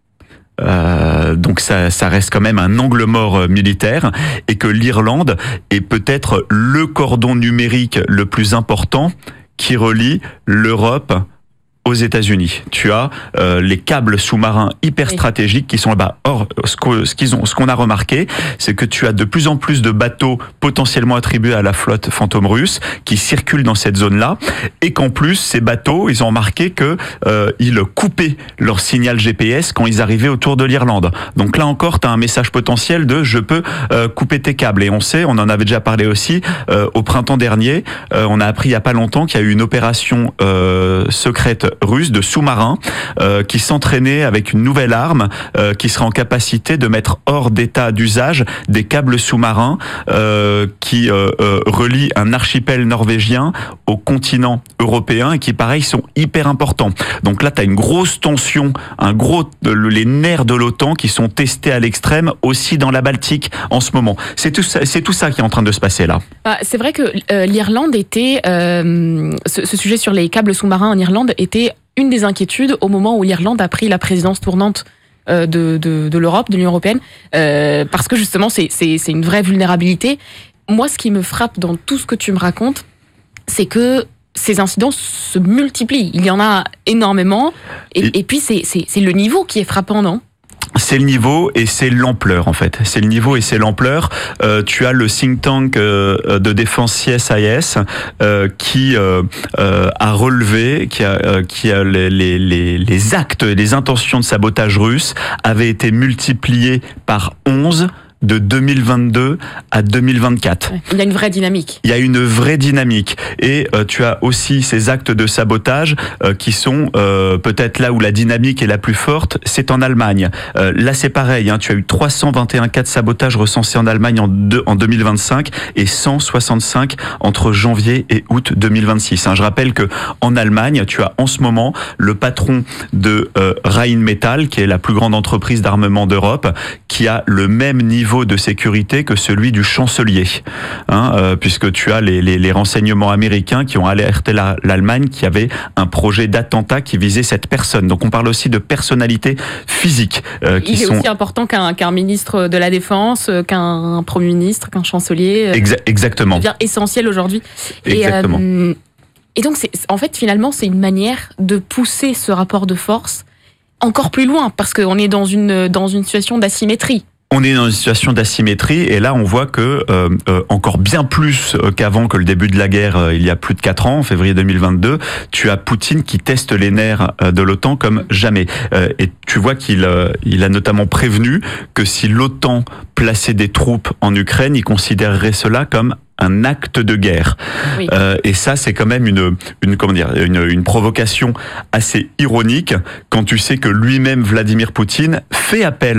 Euh, donc ça, ça reste quand même un angle mort militaire et que l'Irlande est peut-être le cordon numérique le plus important qui relie l'Europe aux États-Unis. Tu as euh, les câbles sous-marins hyper stratégiques qui sont là-bas. Or, ce, que, ce, qu'ils ont, ce qu'on a remarqué, c'est que tu as de plus en plus de bateaux potentiellement attribués à la flotte fantôme russe qui circulent dans cette zone-là, et qu'en plus, ces bateaux, ils ont remarqué que euh, ils coupaient leur signal G P S quand ils arrivaient autour de l'Irlande. Donc là encore, tu as un message potentiel de je peux euh, couper tes câbles. Et on sait, on en avait déjà parlé aussi, euh, au printemps dernier, euh, on a appris il y a pas longtemps qu'il y a eu une opération euh, secrète russe de sous-marins euh, qui s'entraînaient avec une nouvelle arme euh, qui serait en capacité de mettre hors d'état d'usage des câbles sous-marins euh, qui euh, euh, relient un archipel norvégien au continent européen et qui, pareil, sont hyper importants. Donc là, tu as une grosse tension, un gros, les nerfs de l'OTAN qui sont testés à l'extrême aussi dans la Baltique en ce moment. C'est tout ça, c'est tout ça qui est en train de se passer là. Ah, c'est vrai que euh, l'Irlande était, euh, ce, ce sujet sur les câbles sous-marins en Irlande était une des inquiétudes au moment où l'Irlande a pris la présidence tournante euh, de, de, de l'Europe, de l'Union européenne, euh, parce que justement c'est, c'est, c'est une vraie vulnérabilité. Moi, ce qui me frappe dans tout ce que tu me racontes, c'est que ces incidents se multiplient. Il y en a énormément, et, et, et puis c'est, c'est, c'est le niveau qui est frappant, non ? C'est le niveau et c'est l'ampleur en fait. C'est le niveau et c'est l'ampleur. Euh, tu as le think tank euh, de défense C S I S euh, qui euh, euh, a relevé, qui a, euh, qui a les, les, les actes et les intentions de sabotage russes avaient été multipliés par onze de deux mille vingt-deux à deux mille vingt-quatre. Il y a une vraie dynamique. Il y a une vraie dynamique. Et euh, tu as aussi ces actes de sabotage euh, qui sont euh, peut-être là où la dynamique est la plus forte, c'est en Allemagne. Euh, là, c'est pareil. Hein, tu as eu trois cent vingt et un cas de sabotage recensés en Allemagne en, deux, en deux mille vingt-cinq et cent soixante-cinq entre janvier et août deux mille vingt-six. Hein, je rappelle que en Allemagne, tu as en ce moment le patron de euh, Rheinmetall, qui est la plus grande entreprise d'armement d'Europe, qui a le même niveau de sécurité que celui du chancelier, hein, euh, puisque tu as les, les, les renseignements américains qui ont alerté la, l'Allemagne qu'il y avait un projet d'attentat qui visait cette personne. Donc on parle aussi de personnalités physiques. Euh, qui Il est sont... aussi important qu'un, qu'un ministre de la Défense, qu'un Premier ministre, qu'un chancelier. Exa- exactement. Ça devient essentiel aujourd'hui. Exactement. Et, euh, et donc c'est, en fait finalement c'est une manière de pousser ce rapport de force encore plus loin, parce qu'on est dans une, dans une situation d'asymétrie. On est dans une situation d'asymétrie et là on voit que euh, euh, encore bien plus qu'avant, que le début de la guerre euh, il y a plus de quatre ans, en février deux mille vingt-deux, tu as Poutine qui teste les nerfs euh, de l'OTAN comme jamais. Euh, et tu vois qu'il euh, il a notamment prévenu que si l'OTAN plaçait des troupes en Ukraine, il considérerait cela comme un acte de guerre. Oui. Euh, et ça, c'est quand même une, une, comment dire, une, une provocation assez ironique quand tu sais que lui-même, Vladimir Poutine, fait appel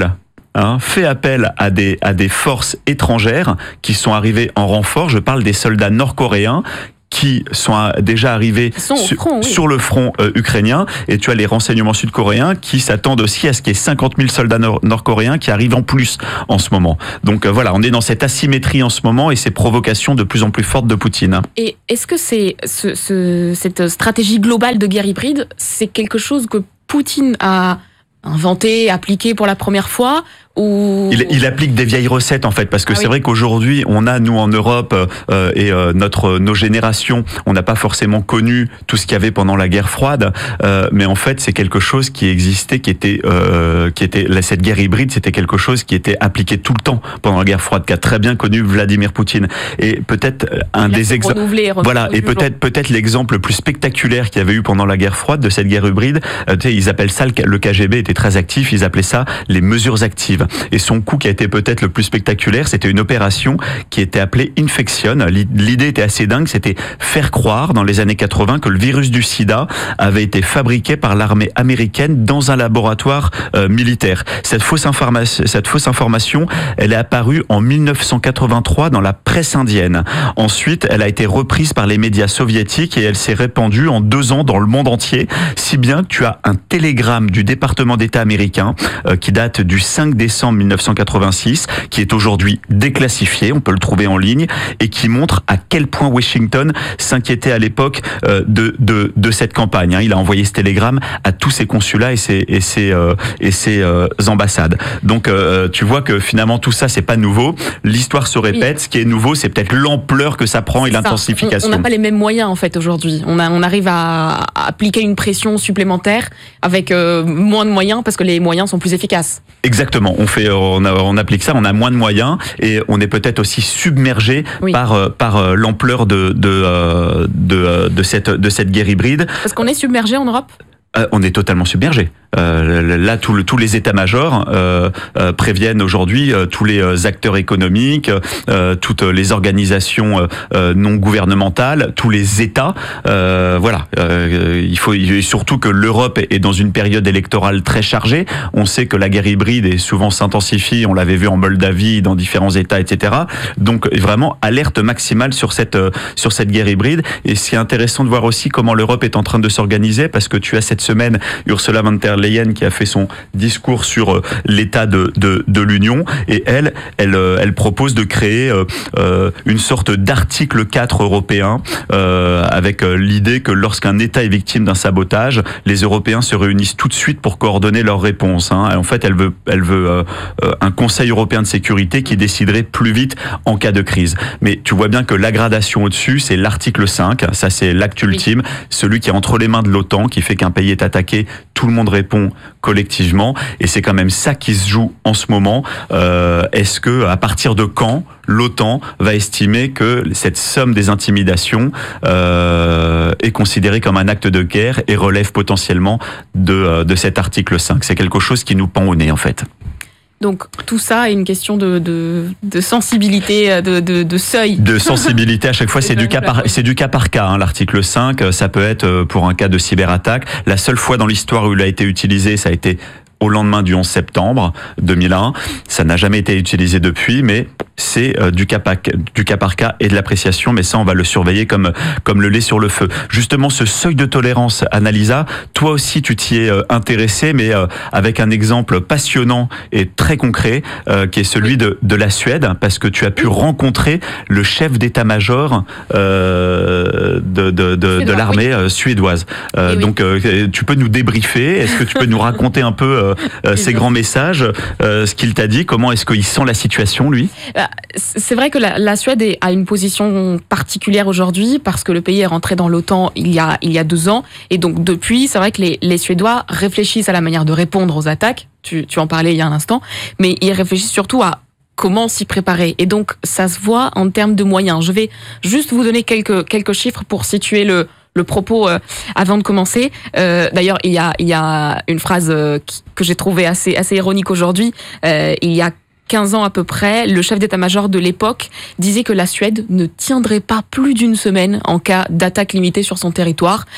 hein, fait appel à des, à des forces étrangères qui sont arrivées en renfort. Je parle des soldats nord-coréens qui sont déjà arrivés sont sur, front, oui. sur le front euh, ukrainien. Et tu as les renseignements sud-coréens qui s'attendent aussi à ce qu'il y ait cinquante mille soldats nord- nord-coréens qui arrivent en plus en ce moment. Donc euh, voilà, on est dans cette asymétrie en ce moment et ces provocations de plus en plus fortes de Poutine. Et est-ce que c'est ce, ce, cette stratégie globale de guerre hybride, c'est quelque chose que Poutine a inventé, appliqué pour la première fois ou... Il, il applique des vieilles recettes en fait, parce que ah c'est oui. vrai qu'aujourd'hui on a nous en Europe euh, et euh, notre nos générations, on n'a pas forcément connu tout ce qu'il y avait pendant la guerre froide, euh, mais en fait c'est quelque chose qui existait, qui était euh, qui était là, cette guerre hybride, c'était quelque chose qui était appliqué tout le temps pendant la guerre froide, qu'a très bien connu Vladimir Poutine. Et peut-être un il des exemples, voilà, et peut-être peut-être l'exemple le plus spectaculaire qu'il y avait eu pendant la guerre froide de cette guerre hybride, euh, tu sais, ils appellent ça, le K G B était très actif, ils appelaient ça les mesures actives. Et son coup qui a été peut-être le plus spectaculaire, c'était une opération qui était appelée Infection. L'idée était assez dingue, c'était faire croire dans les années quatre-vingts que le virus du sida avait été fabriqué par l'armée américaine dans un laboratoire euh, militaire. Cette fausse, information, cette fausse information, elle est apparue en mille neuf cent quatre-vingt-trois dans la presse indienne. Ensuite, elle a été reprise par les médias soviétiques et elle s'est répandue en deux ans dans le monde entier, si bien que tu as un télégramme du département d'État américain euh, qui date du cinq décembre mille neuf cent quatre-vingt-six, qui est aujourd'hui déclassifié, on peut le trouver en ligne, et qui montre à quel point Washington s'inquiétait à l'époque euh, de, de, de cette campagne. Hein. Il a envoyé ce télégramme à tous ses consulats et ses, et ses, euh, et ses euh, ambassades. Donc euh, tu vois que finalement tout ça, c'est pas nouveau. L'histoire se répète. Oui. Ce qui est nouveau, c'est peut-être l'ampleur que ça prend et l'intensification. On n'a pas les mêmes moyens en fait aujourd'hui. On, a, on arrive à, à appliquer une pression supplémentaire avec euh, moins de moyens parce que les moyens sont plus efficaces. Exactement. On fait, on, a, on applique ça, on a moins de moyens et on est peut-être aussi submergé oui. par par l'ampleur de de de de cette de cette guerre hybride. Parce qu'on est submergé en Europe. Euh, on est totalement submergé. Euh, là, tout le, tous les états-majors euh, euh, préviennent aujourd'hui euh, tous les acteurs économiques, euh, toutes les organisations euh, non gouvernementales, tous les États. Euh, voilà, euh, il faut il, surtout que l'Europe est dans une période électorale très chargée. On sait que la guerre hybride est souvent s'intensifie. On l'avait vu en Moldavie, dans différents États, et cetera. Donc vraiment alerte maximale sur cette sur cette guerre hybride. Et c'est intéressant de voir aussi comment l'Europe est en train de s'organiser, parce que tu as cette semaine Ursula von der Leyen qui a fait son discours sur l'état de, de, de l'Union, et elle, elle, elle propose de créer euh, une sorte d'article quatre européen euh, avec l'idée que lorsqu'un État est victime d'un sabotage, les Européens se réunissent tout de suite pour coordonner leur réponse. Hein. En fait, elle veut, elle veut euh, un Conseil européen de sécurité qui déciderait plus vite en cas de crise. Mais tu vois bien que la gradation au-dessus, c'est l'article cinq, ça c'est l'acte ultime, celui qui est entre les mains de l'OTAN, qui fait qu'un pays est attaqué, tout le monde répond collectivement, et c'est quand même ça qui se joue en ce moment. Euh, est-ce que, à partir de quand l'OTAN va estimer que cette somme des intimidations euh, est considérée comme un acte de guerre et relève potentiellement de, de cet article cinq? C'est quelque chose qui nous pend au nez en fait. Donc tout ça est une question de, de, de sensibilité, de, de, de seuil. De sensibilité, à chaque fois c'est du cas par, c'est du cas par cas. Hein. L'article cinq, ça peut être pour un cas de cyberattaque. La seule fois dans l'histoire où il a été utilisé, ça a été au lendemain du onze septembre deux mille un. Ça n'a jamais été utilisé depuis, mais c'est euh, du cas par, du cas par cas et de l'appréciation, mais ça on va le surveiller comme comme le lait sur le feu. Justement, ce seuil de tolérance, Annalisa, toi aussi tu t'y es euh, intéressé, mais euh, avec un exemple passionnant et très concret, euh, qui est celui de de la Suède, parce que tu as pu rencontrer le chef d'état-major euh, de de de, de l'armée euh, suédoise. Euh, oui. Donc euh, tu peux nous débriefer. Est-ce que tu peux nous raconter un peu euh, euh, ces grands messages, euh, ce qu'il t'a dit, comment est-ce qu'il sent la situation lui? C'est vrai que la, la Suède est, a une position particulière aujourd'hui parce que le pays est rentré dans l'OTAN il y a, il y a deux ans. Et donc depuis, c'est vrai que les, les Suédois réfléchissent à la manière de répondre aux attaques. Tu, tu en parlais il y a un instant. Mais ils réfléchissent surtout à comment s'y préparer. Et donc ça se voit en termes de moyens. Je vais juste vous donner quelques, quelques chiffres pour situer le... le propos euh, avant de commencer. Euh, d'ailleurs, il y a, il y a une phrase euh, qui, que j'ai trouvée assez, assez ironique aujourd'hui. Euh, il y a quinze ans à peu près, le chef d'état-major de l'époque disait que la Suède ne tiendrait pas plus d'une semaine en cas d'attaque limitée sur son territoire.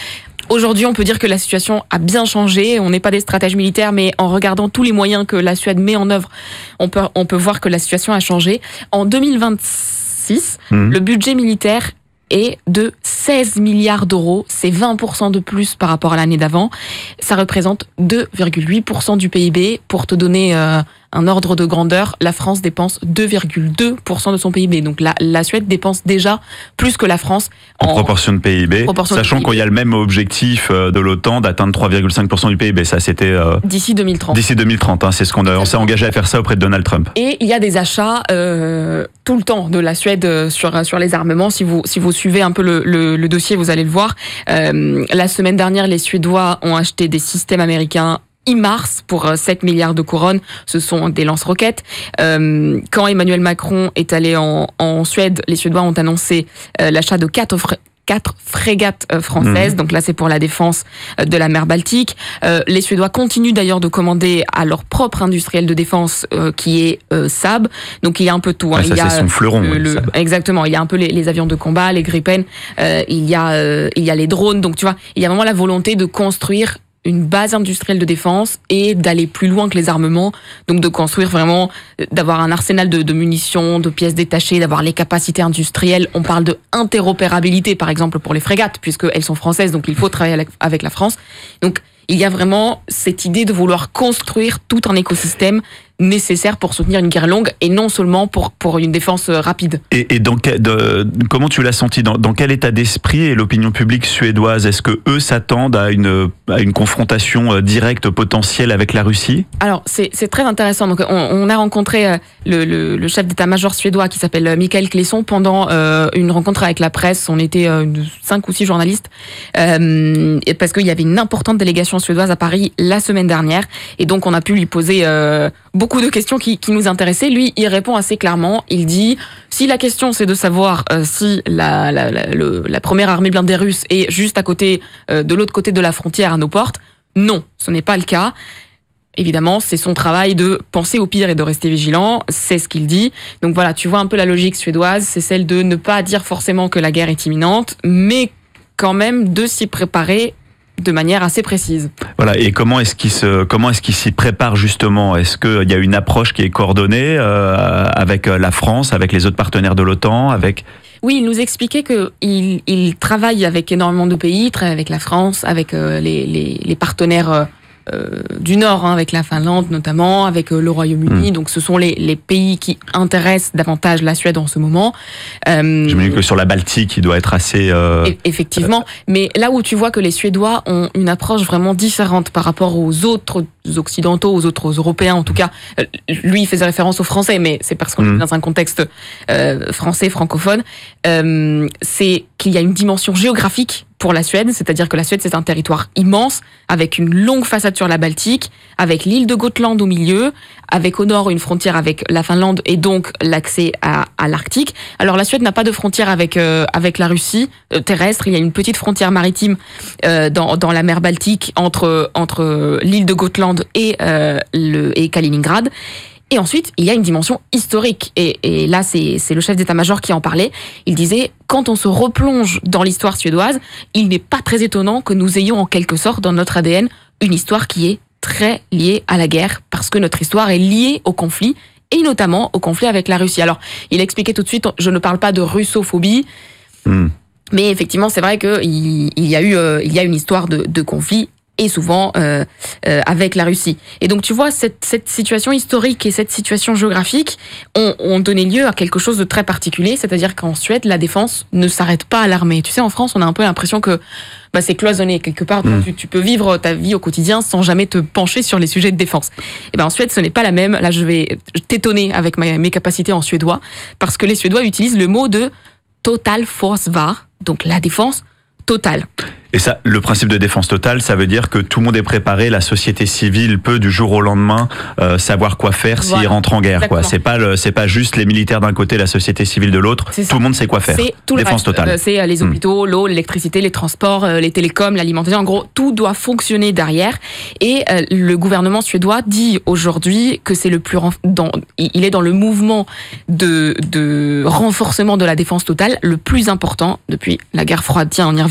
Aujourd'hui, on peut dire que la situation a bien changé. On n'est pas des stratèges militaires, mais en regardant tous les moyens que la Suède met en œuvre, on peut, on peut voir que la situation a changé. En deux mille vingt-six, mmh. le budget militaire est de seize milliards d'euros. C'est vingt pour cent de plus par rapport à l'année d'avant. Ça représente deux virgule huit pour cent du P I B. Pour te donner euh, un ordre de grandeur, la France dépense deux virgule deux pour cent de son P I B. Donc la, la Suède dépense déjà plus que la France. En, en proportion de P I B, sachant qu'il y a le même objectif de l'OTAN d'atteindre trois virgule cinq pour cent du P I B. Ça, c'était... Euh, d'ici deux mille trente. D'ici deux mille trente, hein, c'est ce qu'on a, on s'est engagé à faire ça auprès de Donald Trump. Et il y a des achats euh, tout le temps de la Suède sur, sur les armements. Si vous, si vous suivez un peu le, le, le dossier, vous allez le voir. Euh, la semaine dernière, les Suédois ont acheté des systèmes américains HIMARS pour sept milliards de couronnes. Ce sont des lance-roquettes. Euh, quand Emmanuel Macron est allé en, en Suède, les Suédois ont annoncé euh, l'achat de quatre fr- quatre frégates euh, françaises. Mmh. Donc là, c'est pour la défense euh, de la mer Baltique. Euh, les Suédois continuent d'ailleurs de commander à leur propre industriel de défense euh, qui est euh, Saab. Donc il y a un peu tout. Hein. Ah, ça, il y a c'est son fleuron. Le, le, exactement. Il y a un peu les, les avions de combat, les Gripen. Euh, il y a euh, il y a les drones. Donc tu vois, il y a vraiment la volonté de construire une base industrielle de défense et d'aller plus loin que les armements, donc de construire vraiment, d'avoir un arsenal de, de munitions, de pièces détachées, d'avoir les capacités industrielles. On parle de interopérabilité, par exemple, pour les frégates, puisqu'elles sont françaises, donc il faut travailler avec la France. Donc, il y a vraiment cette idée de vouloir construire tout un écosystème nécessaire pour soutenir une guerre longue et non seulement pour, pour une défense rapide. Et, et dans quel, de, comment tu l'as senti dans, dans quel état d'esprit est l'opinion publique suédoise? Est-ce que eux s'attendent à une, à une confrontation directe potentielle avec la Russie? Alors, c'est, c'est très intéressant. Donc, on, on a rencontré le, le, le chef d'état-major suédois qui s'appelle Mikael Clesson pendant euh, une rencontre avec la presse. On était euh, cinq ou six journalistes euh, parce qu'il y avait une importante délégation suédoise à Paris la semaine dernière. Et donc, on a pu lui poser euh, beaucoup de questions qui, qui nous intéressaient. Lui, il répond assez clairement. Il dit, si la question c'est de savoir euh, si la, la, la, le, la première armée blindée russe est juste à côté, euh, de l'autre côté de la frontière à nos portes, non, ce n'est pas le cas. Évidemment, c'est son travail de penser au pire et de rester vigilant, c'est ce qu'il dit. Donc voilà, tu vois un peu la logique suédoise, c'est celle de ne pas dire forcément que la guerre est imminente, mais quand même de s'y préparer de manière assez précise. Voilà. Et comment est-ce qu'il se, comment est-ce qu'il s'y prépare justement? Est-ce qu'il y a une approche qui est coordonnée euh, avec la France, avec les autres partenaires de l'OTAN, avec... Oui, il nous expliquait qu'il il travaille avec énormément de pays, il travaille avec la France, avec euh, les, les, les partenaires euh, euh, du Nord, hein, avec la Finlande notamment, avec euh, le Royaume-Uni. Mmh. Donc ce sont les, les pays qui intéressent davantage la Suède en ce moment. Euh, J'imagine que sur la Baltique, il doit être assez... Euh... Effectivement, mais là où tu vois que les Suédois ont une approche vraiment différente par rapport aux autres occidentaux, aux autres Européens en tout cas. Lui, il faisait référence aux Français, mais c'est parce qu'on mmh. est dans un contexte euh, français, francophone. Euh, c'est qu'il y a une dimension géographique pour la Suède, c'est-à-dire que la Suède, c'est un territoire immense, avec une longue façade sur la Baltique, avec l'île de Gotland au milieu, avec au nord une frontière avec la Finlande et donc l'accès à, à l'Arctique. Alors la Suède n'a pas de frontière avec euh, avec la Russie euh, terrestre. Il y a une petite frontière maritime euh, dans dans la mer Baltique entre entre l'île de Gotland et euh, le et Kaliningrad. Et ensuite, il y a une dimension historique. Et, et là, c'est, c'est le chef d'état-major qui en parlait. Il disait, quand on se replonge dans l'histoire suédoise, il n'est pas très étonnant que nous ayons en quelque sorte dans notre A D N une histoire qui est très liée à la guerre, parce que notre histoire est liée au conflit, et notamment au conflit avec la Russie. Alors, il expliquait tout de suite, je ne parle pas de russophobie, mmh. mais effectivement, c'est vrai qu'il il y a eu euh, il y a une histoire de, de conflit, et souvent euh, euh, avec la Russie. Et donc tu vois, cette, cette situation historique et cette situation géographique ont, ont donné lieu à quelque chose de très particulier, c'est-à-dire qu'en Suède, la défense ne s'arrête pas à l'armée. Tu sais, en France, on a un peu l'impression que bah, c'est cloisonné quelque part, mmh. tu, tu peux vivre ta vie au quotidien sans jamais te pencher sur les sujets de défense. Et ben en Suède, ce n'est pas la même. Là, je vais t'étonner avec ma, mes capacités en suédois, parce que les Suédois utilisent le mot de totalförsvar, donc la défense totale. Et ça, le principe de défense totale, ça veut dire que tout le monde est préparé, la société civile peut du jour au lendemain euh, savoir quoi faire s'il voilà. rentre en guerre. Exactement. Quoi. C'est pas le, c'est pas juste les militaires d'un côté, la société civile de l'autre. C'est tout ça. Le monde sait quoi faire. C'est tout défense le reste. totale. Euh, c'est les hôpitaux, mmh. l'eau, l'électricité, les transports, euh, les télécoms, l'alimentation. En gros, tout doit fonctionner derrière. Et euh, le gouvernement suédois dit aujourd'hui que c'est le plus renf- dans, il est dans le mouvement de, de renforcement de la défense totale le plus important depuis la guerre froide. Tiens, on y revient.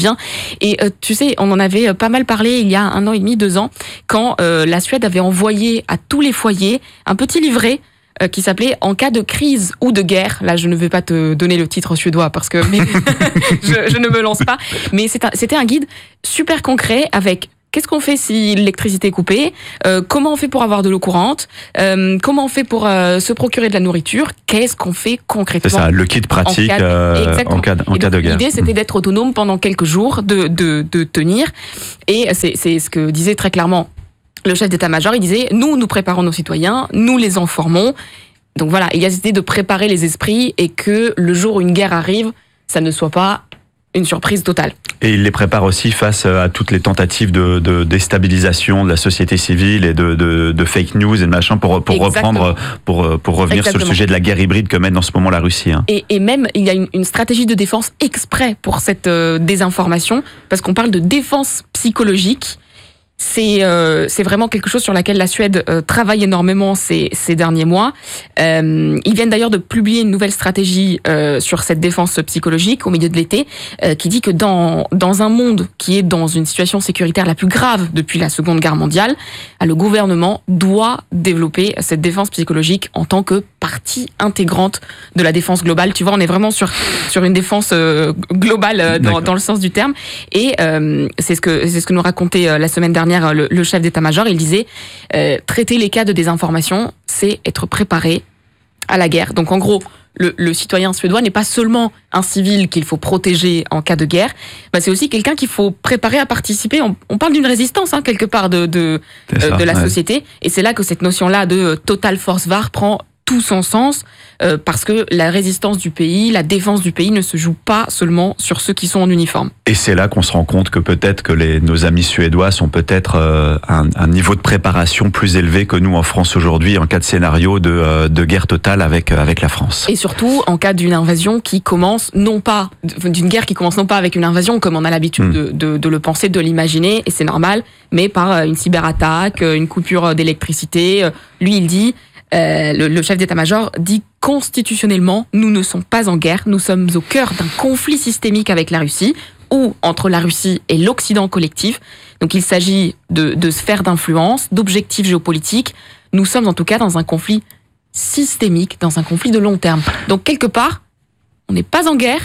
revient. Et euh, tu sais, on en avait pas mal parlé il y a un an et demi, deux ans, quand euh, la Suède avait envoyé à tous les foyers un petit livret euh, qui s'appelait « En cas de crise ou de guerre ». Là, je ne vais pas te donner le titre suédois parce que mais je, je ne me lance pas. Mais c'est un, c'était un guide super concret avec... Qu'est-ce qu'on fait si l'électricité est coupée ? euh, Comment on fait pour avoir de l'eau courante ? euh, Comment on fait pour euh, se procurer de la nourriture ? Qu'est-ce qu'on fait concrètement ? C'est ça, le kit pratique en cas de, euh, en cas de, en cas de guerre. L'idée, c'était d'être autonome pendant quelques jours, de, de, de tenir. Et c'est, c'est ce que disait très clairement le chef d'état-major. Il disait, nous, nous préparons nos citoyens, nous les informons. Donc voilà, il y a cette idée de préparer les esprits et que le jour où une guerre arrive, ça ne soit pas une surprise totale. Et il les prépare aussi face à toutes les tentatives de, de déstabilisation de la société civile et de, de, de fake news et de machin pour, pour reprendre, pour, pour revenir Exactement. sur le sujet de la guerre hybride que mène en ce moment la Russie. Hein. Et, et même, il y a une, une stratégie de défense exprès pour cette euh, désinformation, parce qu'on parle de défense psychologique. C'est, euh, c'est vraiment quelque chose sur laquelle la Suède euh, travaille énormément ces, ces derniers mois. Euh, ils viennent d'ailleurs de publier une nouvelle stratégie euh, sur cette défense psychologique au milieu de l'été, euh, qui dit que dans, dans un monde qui est dans une situation sécuritaire la plus grave depuis la Seconde Guerre mondiale, le gouvernement doit développer cette défense psychologique en tant que partie intégrante de la défense globale. Tu vois, on est vraiment sur, sur une défense euh, globale euh, dans, dans le sens du terme. Et euh, c'est, ce que, c'est ce que nous racontait euh, la semaine dernière Le, le chef d'état-major. Il disait euh, traiter les cas de désinformation, c'est être préparé à la guerre. Donc en gros, le, le citoyen suédois n'est pas seulement un civil qu'il faut protéger en cas de guerre, bah c'est aussi quelqu'un qu'il faut préparer à participer. On, on parle d'une résistance hein, quelque part de, de, ça, euh, de la ouais. société, et c'est là que cette notion-là de Total Force Var prend tout son sens, euh, parce que la résistance du pays, la défense du pays ne se joue pas seulement sur ceux qui sont en uniforme. Et c'est là qu'on se rend compte que peut-être que les, nos amis suédois sont peut-être euh, un, un niveau de préparation plus élevé que nous en France aujourd'hui en cas de scénario de, euh, de guerre totale avec, avec la France. Et surtout en cas d'une invasion qui commence non pas, d'une guerre qui commence non pas avec une invasion comme on a l'habitude mmh. de, de, de le penser, de l'imaginer, et c'est normal, mais par une cyberattaque, une coupure d'électricité. Lui, il dit... Euh, le, le chef d'état-major dit constitutionnellement, nous ne sommes pas en guerre, nous sommes au cœur d'un conflit systémique avec la Russie, ou entre la Russie et l'Occident collectif. Donc il s'agit de, de sphères d'influence, d'objectifs géopolitiques. Nous sommes en tout cas dans un conflit systémique, dans un conflit de long terme. Donc quelque part, on n'est pas en guerre,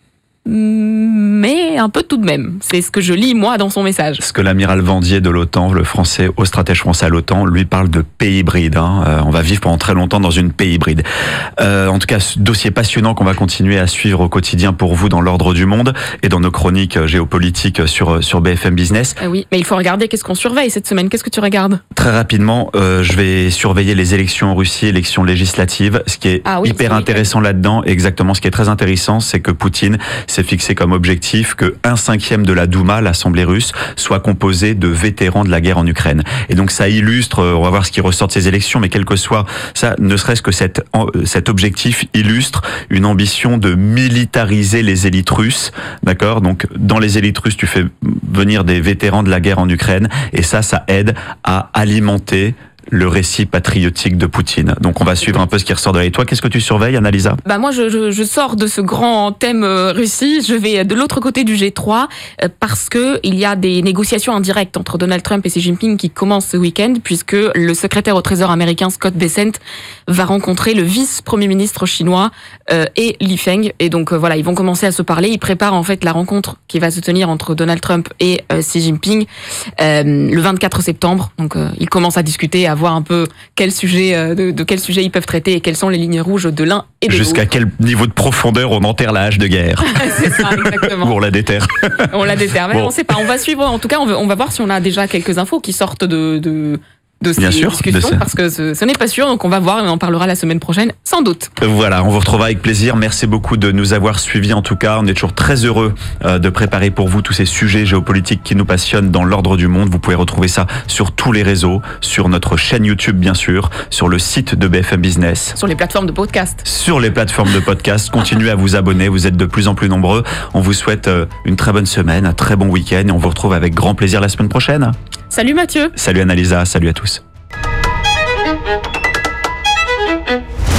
mais un peu tout de même. C'est ce que je lis, moi, dans son message. Ce que l'amiral Vendier de l'OTAN, le français, haut stratège français à l'OTAN, lui parle de paix hybride. Hein. Euh, on va vivre pendant très longtemps dans une paix hybride. Euh, en tout cas, dossier passionnant qu'on va continuer à suivre au quotidien pour vous dans l'ordre du monde et dans nos chroniques géopolitiques sur, sur B F M Business. Euh, oui, mais il faut regarder qu'est-ce qu'on surveille cette semaine. Qu'est-ce que tu regardes ? Très rapidement, euh, je vais surveiller les élections en Russie, élections législatives. Ce qui est ah oui, hyper intéressant là-dedans, exactement, ce qui est très intéressant, c'est que Poutine s'est fixé comme objectif que un cinquième de la Douma, l'Assemblée russe, soit composée de vétérans de la guerre en Ukraine. Et donc ça illustre, on va voir ce qui ressort de ces élections, mais quel que soit ça, ne serait-ce que cet, cet objectif illustre une ambition de militariser les élites russes, d'accord ? Donc dans les élites russes, tu fais venir des vétérans de la guerre en Ukraine, et ça, ça aide à alimenter le récit patriotique de Poutine. Donc on va suivre un peu ce qui ressort de là. Et toi, qu'est-ce que tu surveilles, Annalisa ? Bah moi, je, je, je sors de ce grand thème euh, Russie. Je vais de l'autre côté du G trois euh, parce que il y a des négociations indirectes entre Donald Trump et Xi Jinping qui commencent ce week-end, puisque le secrétaire au Trésor américain Scott Bessent va rencontrer le vice-premier ministre chinois euh, et Li Feng. Et donc euh, voilà, ils vont commencer à se parler. Ils préparent en fait la rencontre qui va se tenir entre Donald Trump et euh, Xi Jinping euh, le vingt-quatre septembre. Donc euh, ils commencent à discuter, à voir un peu quel sujet, de, de quel sujet ils peuvent traiter et quelles sont les lignes rouges de l'un et de l'autre. Jusqu'à quel niveau de profondeur on enterre la hache de guerre. C'est ça, exactement. Ou on la déterre. On la déterre, mais bon. On ne sait pas. On va suivre, en tout cas, on va, on va voir si on a déjà quelques infos qui sortent de... de de ces Bien sûr, discussions, de parce que ce, ce n'est pas sûr, donc on va voir et on en parlera la semaine prochaine, sans doute. Voilà, on vous retrouvera avec plaisir. Merci beaucoup de nous avoir suivis, en tout cas. On est toujours très heureux de préparer pour vous tous ces sujets géopolitiques qui nous passionnent dans l'ordre du monde. Vous pouvez retrouver ça sur tous les réseaux, sur notre chaîne YouTube, bien sûr, sur le site de B F M Business. Sur les plateformes de podcast. Sur les plateformes de podcast. Continuez à vous abonner, vous êtes de plus en plus nombreux. On vous souhaite une très bonne semaine, un très bon week-end, et on vous retrouve avec grand plaisir la semaine prochaine. Salut Mathieu. Salut Annalisa, salut à tous.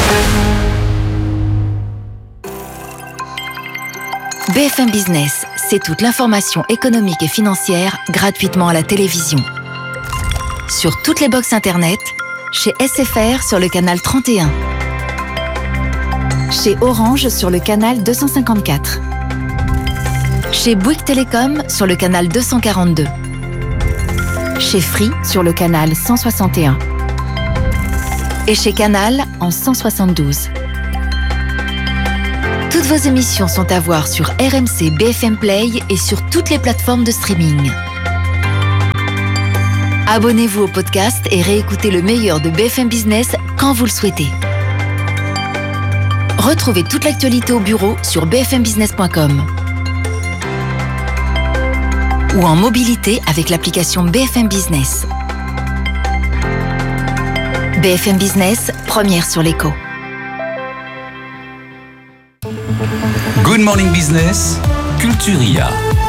B F M Business, C'est toute l'information économique et financière gratuitement à la télévision. Sur toutes les box internet, chez S F R sur le canal trente et un. Chez Orange sur le canal deux cent cinquante-quatre. Chez Bouygues Télécom sur le canal deux cent quarante-deux. Chez Free sur le canal cent soixante et un. Et chez Canal en cent soixante-douze. Toutes vos émissions sont à voir sur R M C B F M Play et sur toutes les plateformes de streaming. Abonnez-vous au podcast et réécoutez le meilleur de B F M Business quand vous le souhaitez. Retrouvez toute l'actualité au bureau sur b f m business point com ou en mobilité avec l'application B F M Business. B F M Business, première sur l'écho. Good Morning Business, Culturia.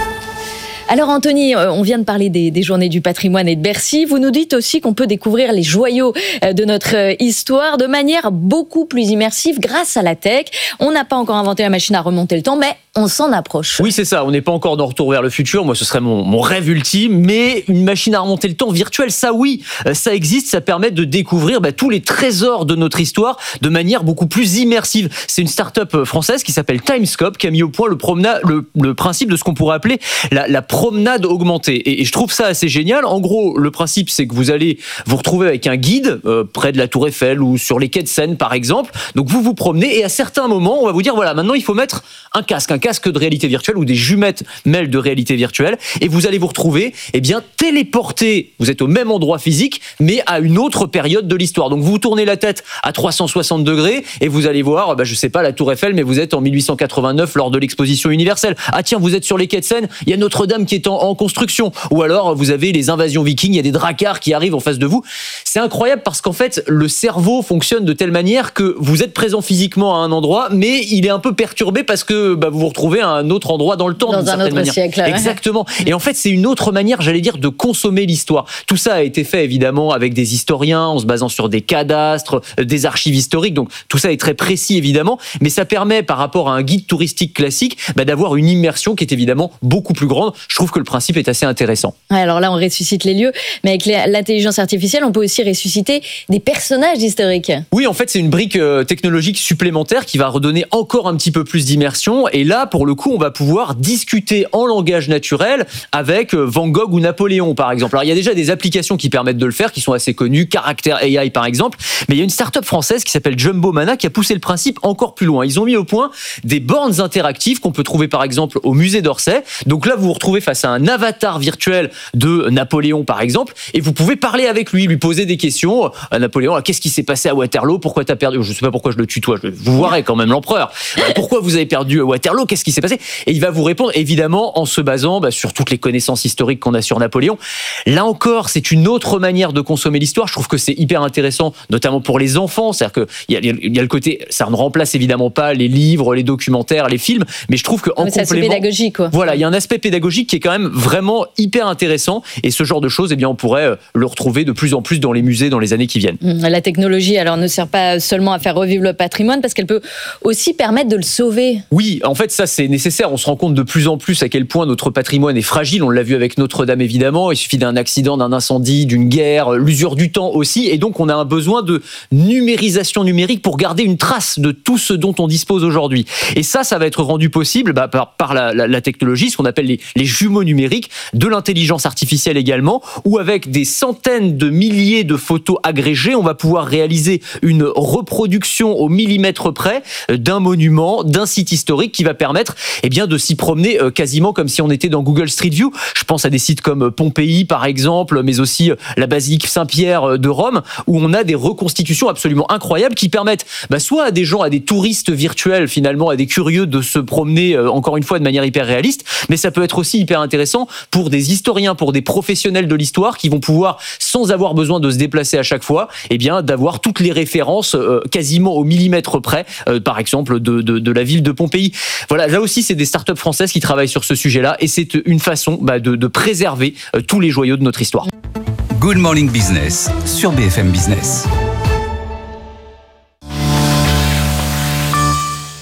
Alors Anthony, on vient de parler des, des journées du patrimoine et de Bercy. Vous nous dites aussi qu'on peut découvrir les joyaux de notre histoire de manière beaucoup plus immersive grâce à la tech. On n'a pas encore inventé la machine à remonter le temps, mais on s'en approche. Oui, c'est ça. On n'est pas encore dans Retour vers le futur. Moi, ce serait mon, mon rêve ultime. Mais une machine à remonter le temps virtuelle, ça oui, ça existe. Ça permet de découvrir bah, tous les trésors de notre histoire de manière beaucoup plus immersive. C'est une start-up française qui s'appelle Timescope qui a mis au point le, promena- le, le principe de ce qu'on pourrait appeler la, la promenade augmentée. Et, et je trouve ça assez génial. En gros, le principe, c'est que vous allez vous retrouver avec un guide euh, près de la Tour Eiffel ou sur les quais de Seine, par exemple. Donc, vous vous promenez et à certains moments, on va vous dire, voilà, maintenant, il faut mettre un casque, un casque de réalité virtuelle ou des jumettes mêles de réalité virtuelle et vous allez vous retrouver, eh bien, téléporté. Vous êtes au même endroit physique, mais à une autre période de l'histoire. Donc, vous vous tournez la tête à trois cent soixante degrés et vous allez voir, bah, je sais pas, la Tour Eiffel, mais vous êtes en mille huit cent quatre-vingt-neuf lors de l'exposition universelle. Ah tiens, vous êtes sur les quais de Seine, il y a Notre-Dame qui est en, en construction. Ou alors, vous avez les invasions vikings, il y a des dracars qui arrivent en face de vous. C'est incroyable parce qu'en fait, le cerveau fonctionne de telle manière que vous êtes présent physiquement à un endroit, mais il est un peu perturbé parce que bah, vous vous retrouvez à un autre endroit dans le temps. Dans un autre manière. siècle. Ouais. Exactement. Et en fait, c'est une autre manière, j'allais dire, de consommer l'histoire. Tout ça a été fait, évidemment, avec des historiens, en se basant sur des cadastres, des archives historiques. Donc, tout ça est très précis, évidemment. Mais ça permet, par rapport à un guide touristique classique, bah, d'avoir une immersion qui est évidemment beaucoup plus grande. Je trouve que le principe est assez intéressant. Ouais, alors là, on ressuscite les lieux. Mais avec l'intelligence artificielle, on peut aussi ressusciter des personnages historiques. Oui, en fait, c'est une brique technologique supplémentaire qui va redonner encore un petit peu plus d'immersion. Et là, pour le coup, on va pouvoir discuter en langage naturel avec Van Gogh ou Napoléon, par exemple. Alors, il y a déjà des applications qui permettent de le faire, qui sont assez connues, Caractère A I, par exemple. Mais il y a une start-up française qui s'appelle Jumbo Mana qui a poussé le principe encore plus loin. Ils ont mis au point des bornes interactives qu'on peut trouver, par exemple, au musée d'Orsay. Donc là, vous vous retrouvez face à un avatar virtuel de Napoléon, par exemple, et vous pouvez parler avec lui, lui poser des questions. À Napoléon, qu'est-ce qui s'est passé à Waterloo? Pourquoi t'as perdu? Je ne sais pas pourquoi je le tutoie. Vous verrez quand même l'empereur. Pourquoi vous avez perdu à Waterloo? Qu'est-ce qui s'est passé? Et il va vous répondre, évidemment, en se basant bah, sur toutes les connaissances historiques qu'on a sur Napoléon. Là encore, c'est une autre manière de consommer l'histoire. Je trouve que c'est hyper intéressant, notamment pour les enfants. C'est-à-dire qu'il y a, il y a le côté, ça ne remplace évidemment pas les livres, les documentaires, les films, mais je trouve qu'en complément... C'est pédagogique, quoi. Voilà, il y a un aspect pédagogique qui est quand même vraiment hyper intéressant. Et ce genre de choses, eh bien, on pourrait le retrouver de plus en plus dans les musées dans les années qui viennent. La technologie, alors, ne sert pas seulement à faire revivre le patrimoine, parce qu'elle peut aussi permettre de le sauver. Oui, en fait, ça, c'est nécessaire. On se rend compte de plus en plus à quel point notre patrimoine est fragile. On l'a vu avec Notre-Dame, évidemment. Il suffit d'un accident, d'un incendie, d'une guerre, l'usure du temps aussi. Et donc, on a un besoin de numérisation numérique pour garder une trace de tout ce dont on dispose aujourd'hui. Et ça, ça va être rendu possible bah, par, par la, la, la technologie, ce qu'on appelle les, les jumeaux numériques, de l'intelligence artificielle également, où avec des centaines de milliers de photos agrégées, on va pouvoir réaliser une reproduction au millimètre près d'un monument, d'un site historique qui va permettre eh bien, de s'y promener quasiment comme si on était dans Google Street View. Je pense à des sites comme Pompéi, par exemple, mais aussi la basilique Saint-Pierre de Rome, où on a des reconstitutions absolument incroyables qui permettent bah, soit à des gens, à des touristes virtuels, finalement, à des curieux de se promener, encore une fois, de manière hyper réaliste, mais ça peut être aussi hyper intéressant pour des historiens, pour des professionnels de l'histoire qui vont pouvoir, sans avoir besoin de se déplacer à chaque fois, eh bien, d'avoir toutes les références euh, quasiment au millimètre près, euh, par exemple, de, de, de la ville de Pompéi. Voilà, là aussi, c'est des startups françaises qui travaillent sur ce sujet-là et c'est une façon bah, de, de préserver euh, tous les joyaux de notre histoire. Good Morning Business sur B F M Business.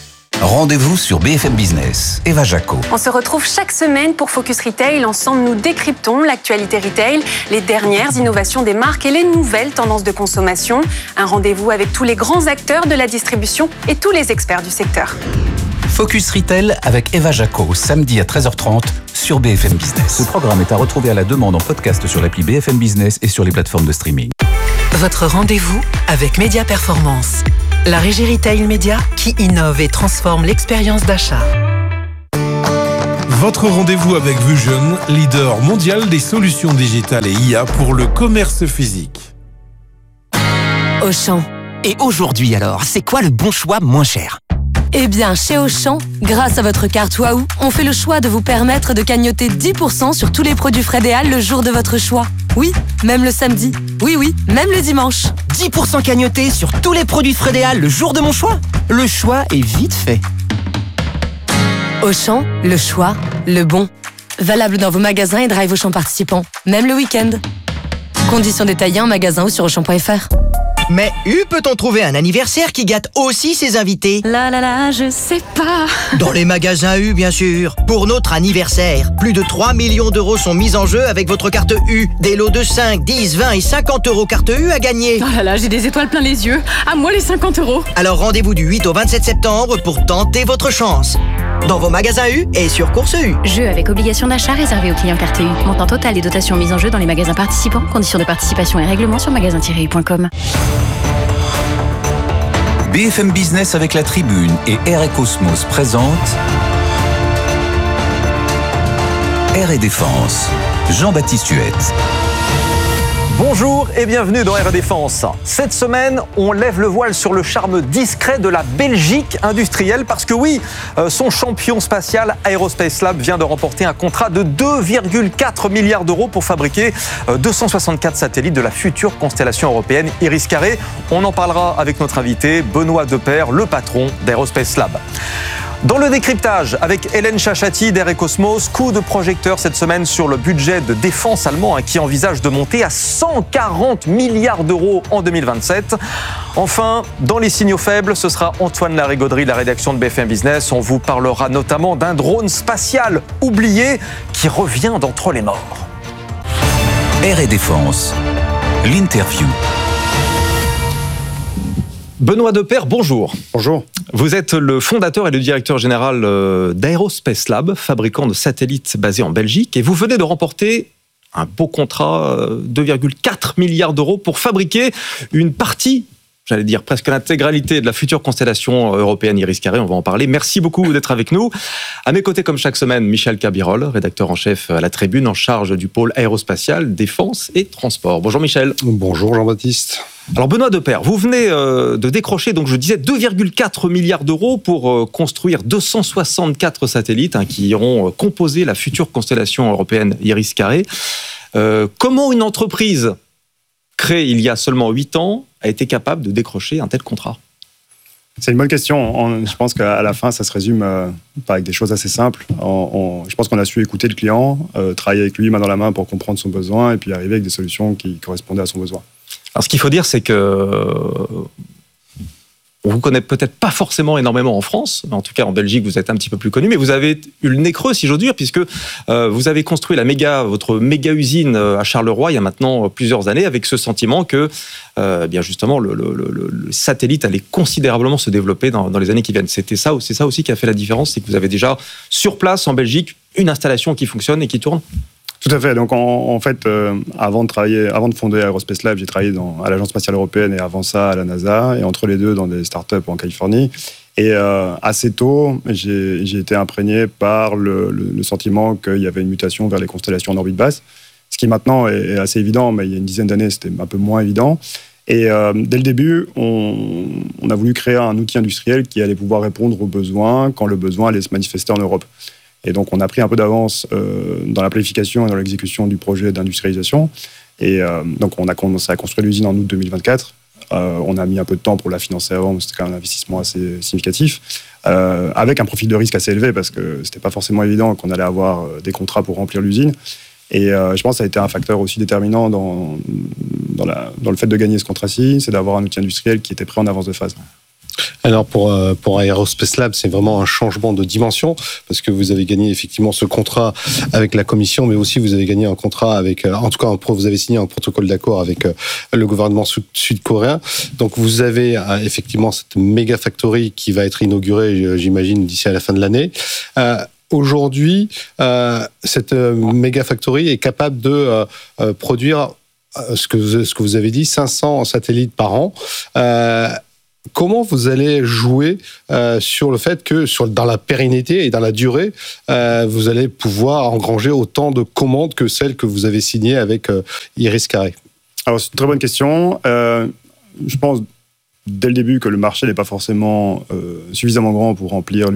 Rendez-vous sur B F M Business. Eva Jaco. On se retrouve chaque semaine pour Focus Retail. Ensemble, nous décryptons l'actualité retail, les dernières innovations des marques et les nouvelles tendances de consommation. Un rendez-vous avec tous les grands acteurs de la distribution et tous les experts du secteur. Focus Retail avec Eva Jaco, samedi à treize heures trente sur B F M Business. Ce programme est à retrouver à la demande en podcast sur l'appli B F M Business et sur les plateformes de streaming. Votre rendez-vous avec Média Performance, la régie retail média qui innove et transforme l'expérience d'achat. Votre rendez-vous avec Vusion, leader mondial des solutions digitales et I A pour le commerce physique. Auchan. Et aujourd'hui alors, c'est quoi le bon choix moins cher ? Eh bien, chez Auchan, grâce à votre carte Waouh, on fait le choix de vous permettre de cagnotter dix pour cent sur tous les produits Frédéal le jour de votre choix. Oui, même le samedi. Oui, oui, même le dimanche. dix pour cent cagnotés sur tous les produits Frédéal le jour de mon choix. Le choix est vite fait. Auchan, le choix, le bon. Valable dans vos magasins et drive Auchan participants, même le week-end. Conditions détaillées en magasin ou sur auchan point f r. Mais U peut-on trouver un anniversaire qui gâte aussi ses invités ? Là là là, je sais pas. Dans les magasins U, bien sûr. Pour notre anniversaire, plus de trois millions d'euros sont mis en jeu avec votre carte U. Des lots de cinq, dix, vingt et cinquante euros carte U à gagner. Oh là là, j'ai des étoiles plein les yeux. À moi les cinquante euros. Alors rendez-vous du huit au vingt-sept septembre pour tenter votre chance. Dans vos magasins U et sur Course U. Jeu avec obligation d'achat réservé aux clients carte U. Montant total et dotation mise en jeu dans les magasins participants. Conditions de participation et règlements sur magasin tiret u point com. B F M Business avec la Tribune et Air et Cosmos présente Air et Défense. Jean-Baptiste Huette. Bonjour et bienvenue dans Air et Défense. Cette semaine, on lève le voile sur le charme discret de la Belgique industrielle parce que oui, son champion spatial Aerospace Lab vient de remporter un contrat de deux virgule quatre milliards d'euros pour fabriquer deux cent soixante-quatre satellites de la future constellation européenne Iris-Carré. On en parlera avec notre invité Benoît Depaire, le patron d'Aerospace Lab. Dans le décryptage, avec Hélène Chachati d'Air et Cosmos, coup de projecteur cette semaine sur le budget de défense allemand hein, qui envisage de monter à cent quarante milliards d'euros en deux mille vingt-sept. Enfin, dans les signaux faibles, ce sera Antoine Larigauderie de la rédaction de B F M Business. On vous parlera notamment d'un drone spatial oublié qui revient d'entre les morts. Air et Défense, l'interview. Benoît Depaire, bonjour. Bonjour. Vous êtes le fondateur et le directeur général d'Aerospace Lab, fabricant de satellites basés en Belgique. Et vous venez de remporter un beau contrat, deux virgule quatre milliards d'euros, pour fabriquer une partie, j'allais dire presque l'intégralité de la future constellation européenne Iris-Carré. On va en parler. Merci beaucoup d'être avec nous. À mes côtés, comme chaque semaine, Michel Cabirol, rédacteur en chef à la Tribune, en charge du pôle aérospatial, défense et transport. Bonjour Michel. Bonjour Jean-Baptiste. Alors Benoît Depaire, vous venez euh, de décrocher, donc je disais, deux virgule quatre milliards d'euros pour euh, construire deux cent soixante-quatre satellites hein, qui iront euh, composer la future constellation européenne Iris-Carré. Euh, comment une entreprise créée il y a seulement huit ans a été capable de décrocher un tel contrat ? C'est une bonne question. On, je pense qu'à la fin, ça se résume euh, avec des choses assez simples. On, on, je pense qu'on a su écouter le client, euh, travailler avec lui main dans la main pour comprendre son besoin et puis arriver avec des solutions qui correspondaient à son besoin. Alors, ce qu'il faut dire, c'est que on vous connaît peut-être pas forcément énormément en France, en tout cas en Belgique, vous êtes un petit peu plus connu, mais vous avez eu le nez creux, si j'ose dire, puisque euh, vous avez construit la méga, votre méga usine à Charleroi il y a maintenant plusieurs années, avec ce sentiment que, euh, bien justement, le, le, le, le satellite allait considérablement se développer dans, dans les années qui viennent. C'était ça, c'est ça aussi qui a fait la différence, c'est que vous avez déjà sur place en Belgique une installation qui fonctionne et qui tourne. Tout à fait. Donc, en, en fait, euh, avant de travailler, avant de fonder Aerospace Lab, j'ai travaillé dans, à l'Agence spatiale européenne et avant ça à la NASA, et entre les deux dans des startups en Californie. Et euh, assez tôt, j'ai, j'ai été imprégné par le, le, le sentiment qu'il y avait une mutation vers les constellations en orbite basse, ce qui maintenant est, est assez évident, mais il y a une dizaine d'années, c'était un peu moins évident. Et euh, dès le début, on, on a voulu créer un outil industriel qui allait pouvoir répondre aux besoins quand le besoin allait se manifester en Europe. Et donc, on a pris un peu d'avance euh, dans la planification et dans l'exécution du projet d'industrialisation. Et euh, donc, on a commencé à construire l'usine en août deux mille vingt-quatre. Euh, on a mis un peu de temps pour la financer avant, mais c'était quand même un investissement assez significatif, euh, avec un profil de risque assez élevé, parce que c'était pas forcément évident qu'on allait avoir des contrats pour remplir l'usine. Et euh, je pense que ça a été un facteur aussi déterminant dans, dans, la, dans le fait de gagner ce contrat-ci, c'est d'avoir un outil industriel qui était prêt en avance de phase. Alors pour pour Aerospace Lab, c'est vraiment un changement de dimension parce que vous avez gagné effectivement ce contrat avec la Commission, mais aussi vous avez gagné un contrat avec, en tout cas, vous avez signé un protocole d'accord avec le gouvernement sud-coréen. Donc vous avez effectivement cette méga factory qui va être inaugurée, j'imagine, d'ici à la fin de l'année. Euh, Aujourd'hui, euh, cette méga factory est capable de euh, produire ce que vous, ce que vous avez dit, cinq cents satellites par an. Euh, Comment vous allez jouer euh, sur le fait que, sur, dans la pérennité et dans la durée, euh, vous allez pouvoir engranger autant de commandes que celles que vous avez signées avec euh, Iris Carré? Alors, c'est une très bonne question. Euh, je pense dès le début que le marché n'est pas forcément euh, suffisamment grand pour remplir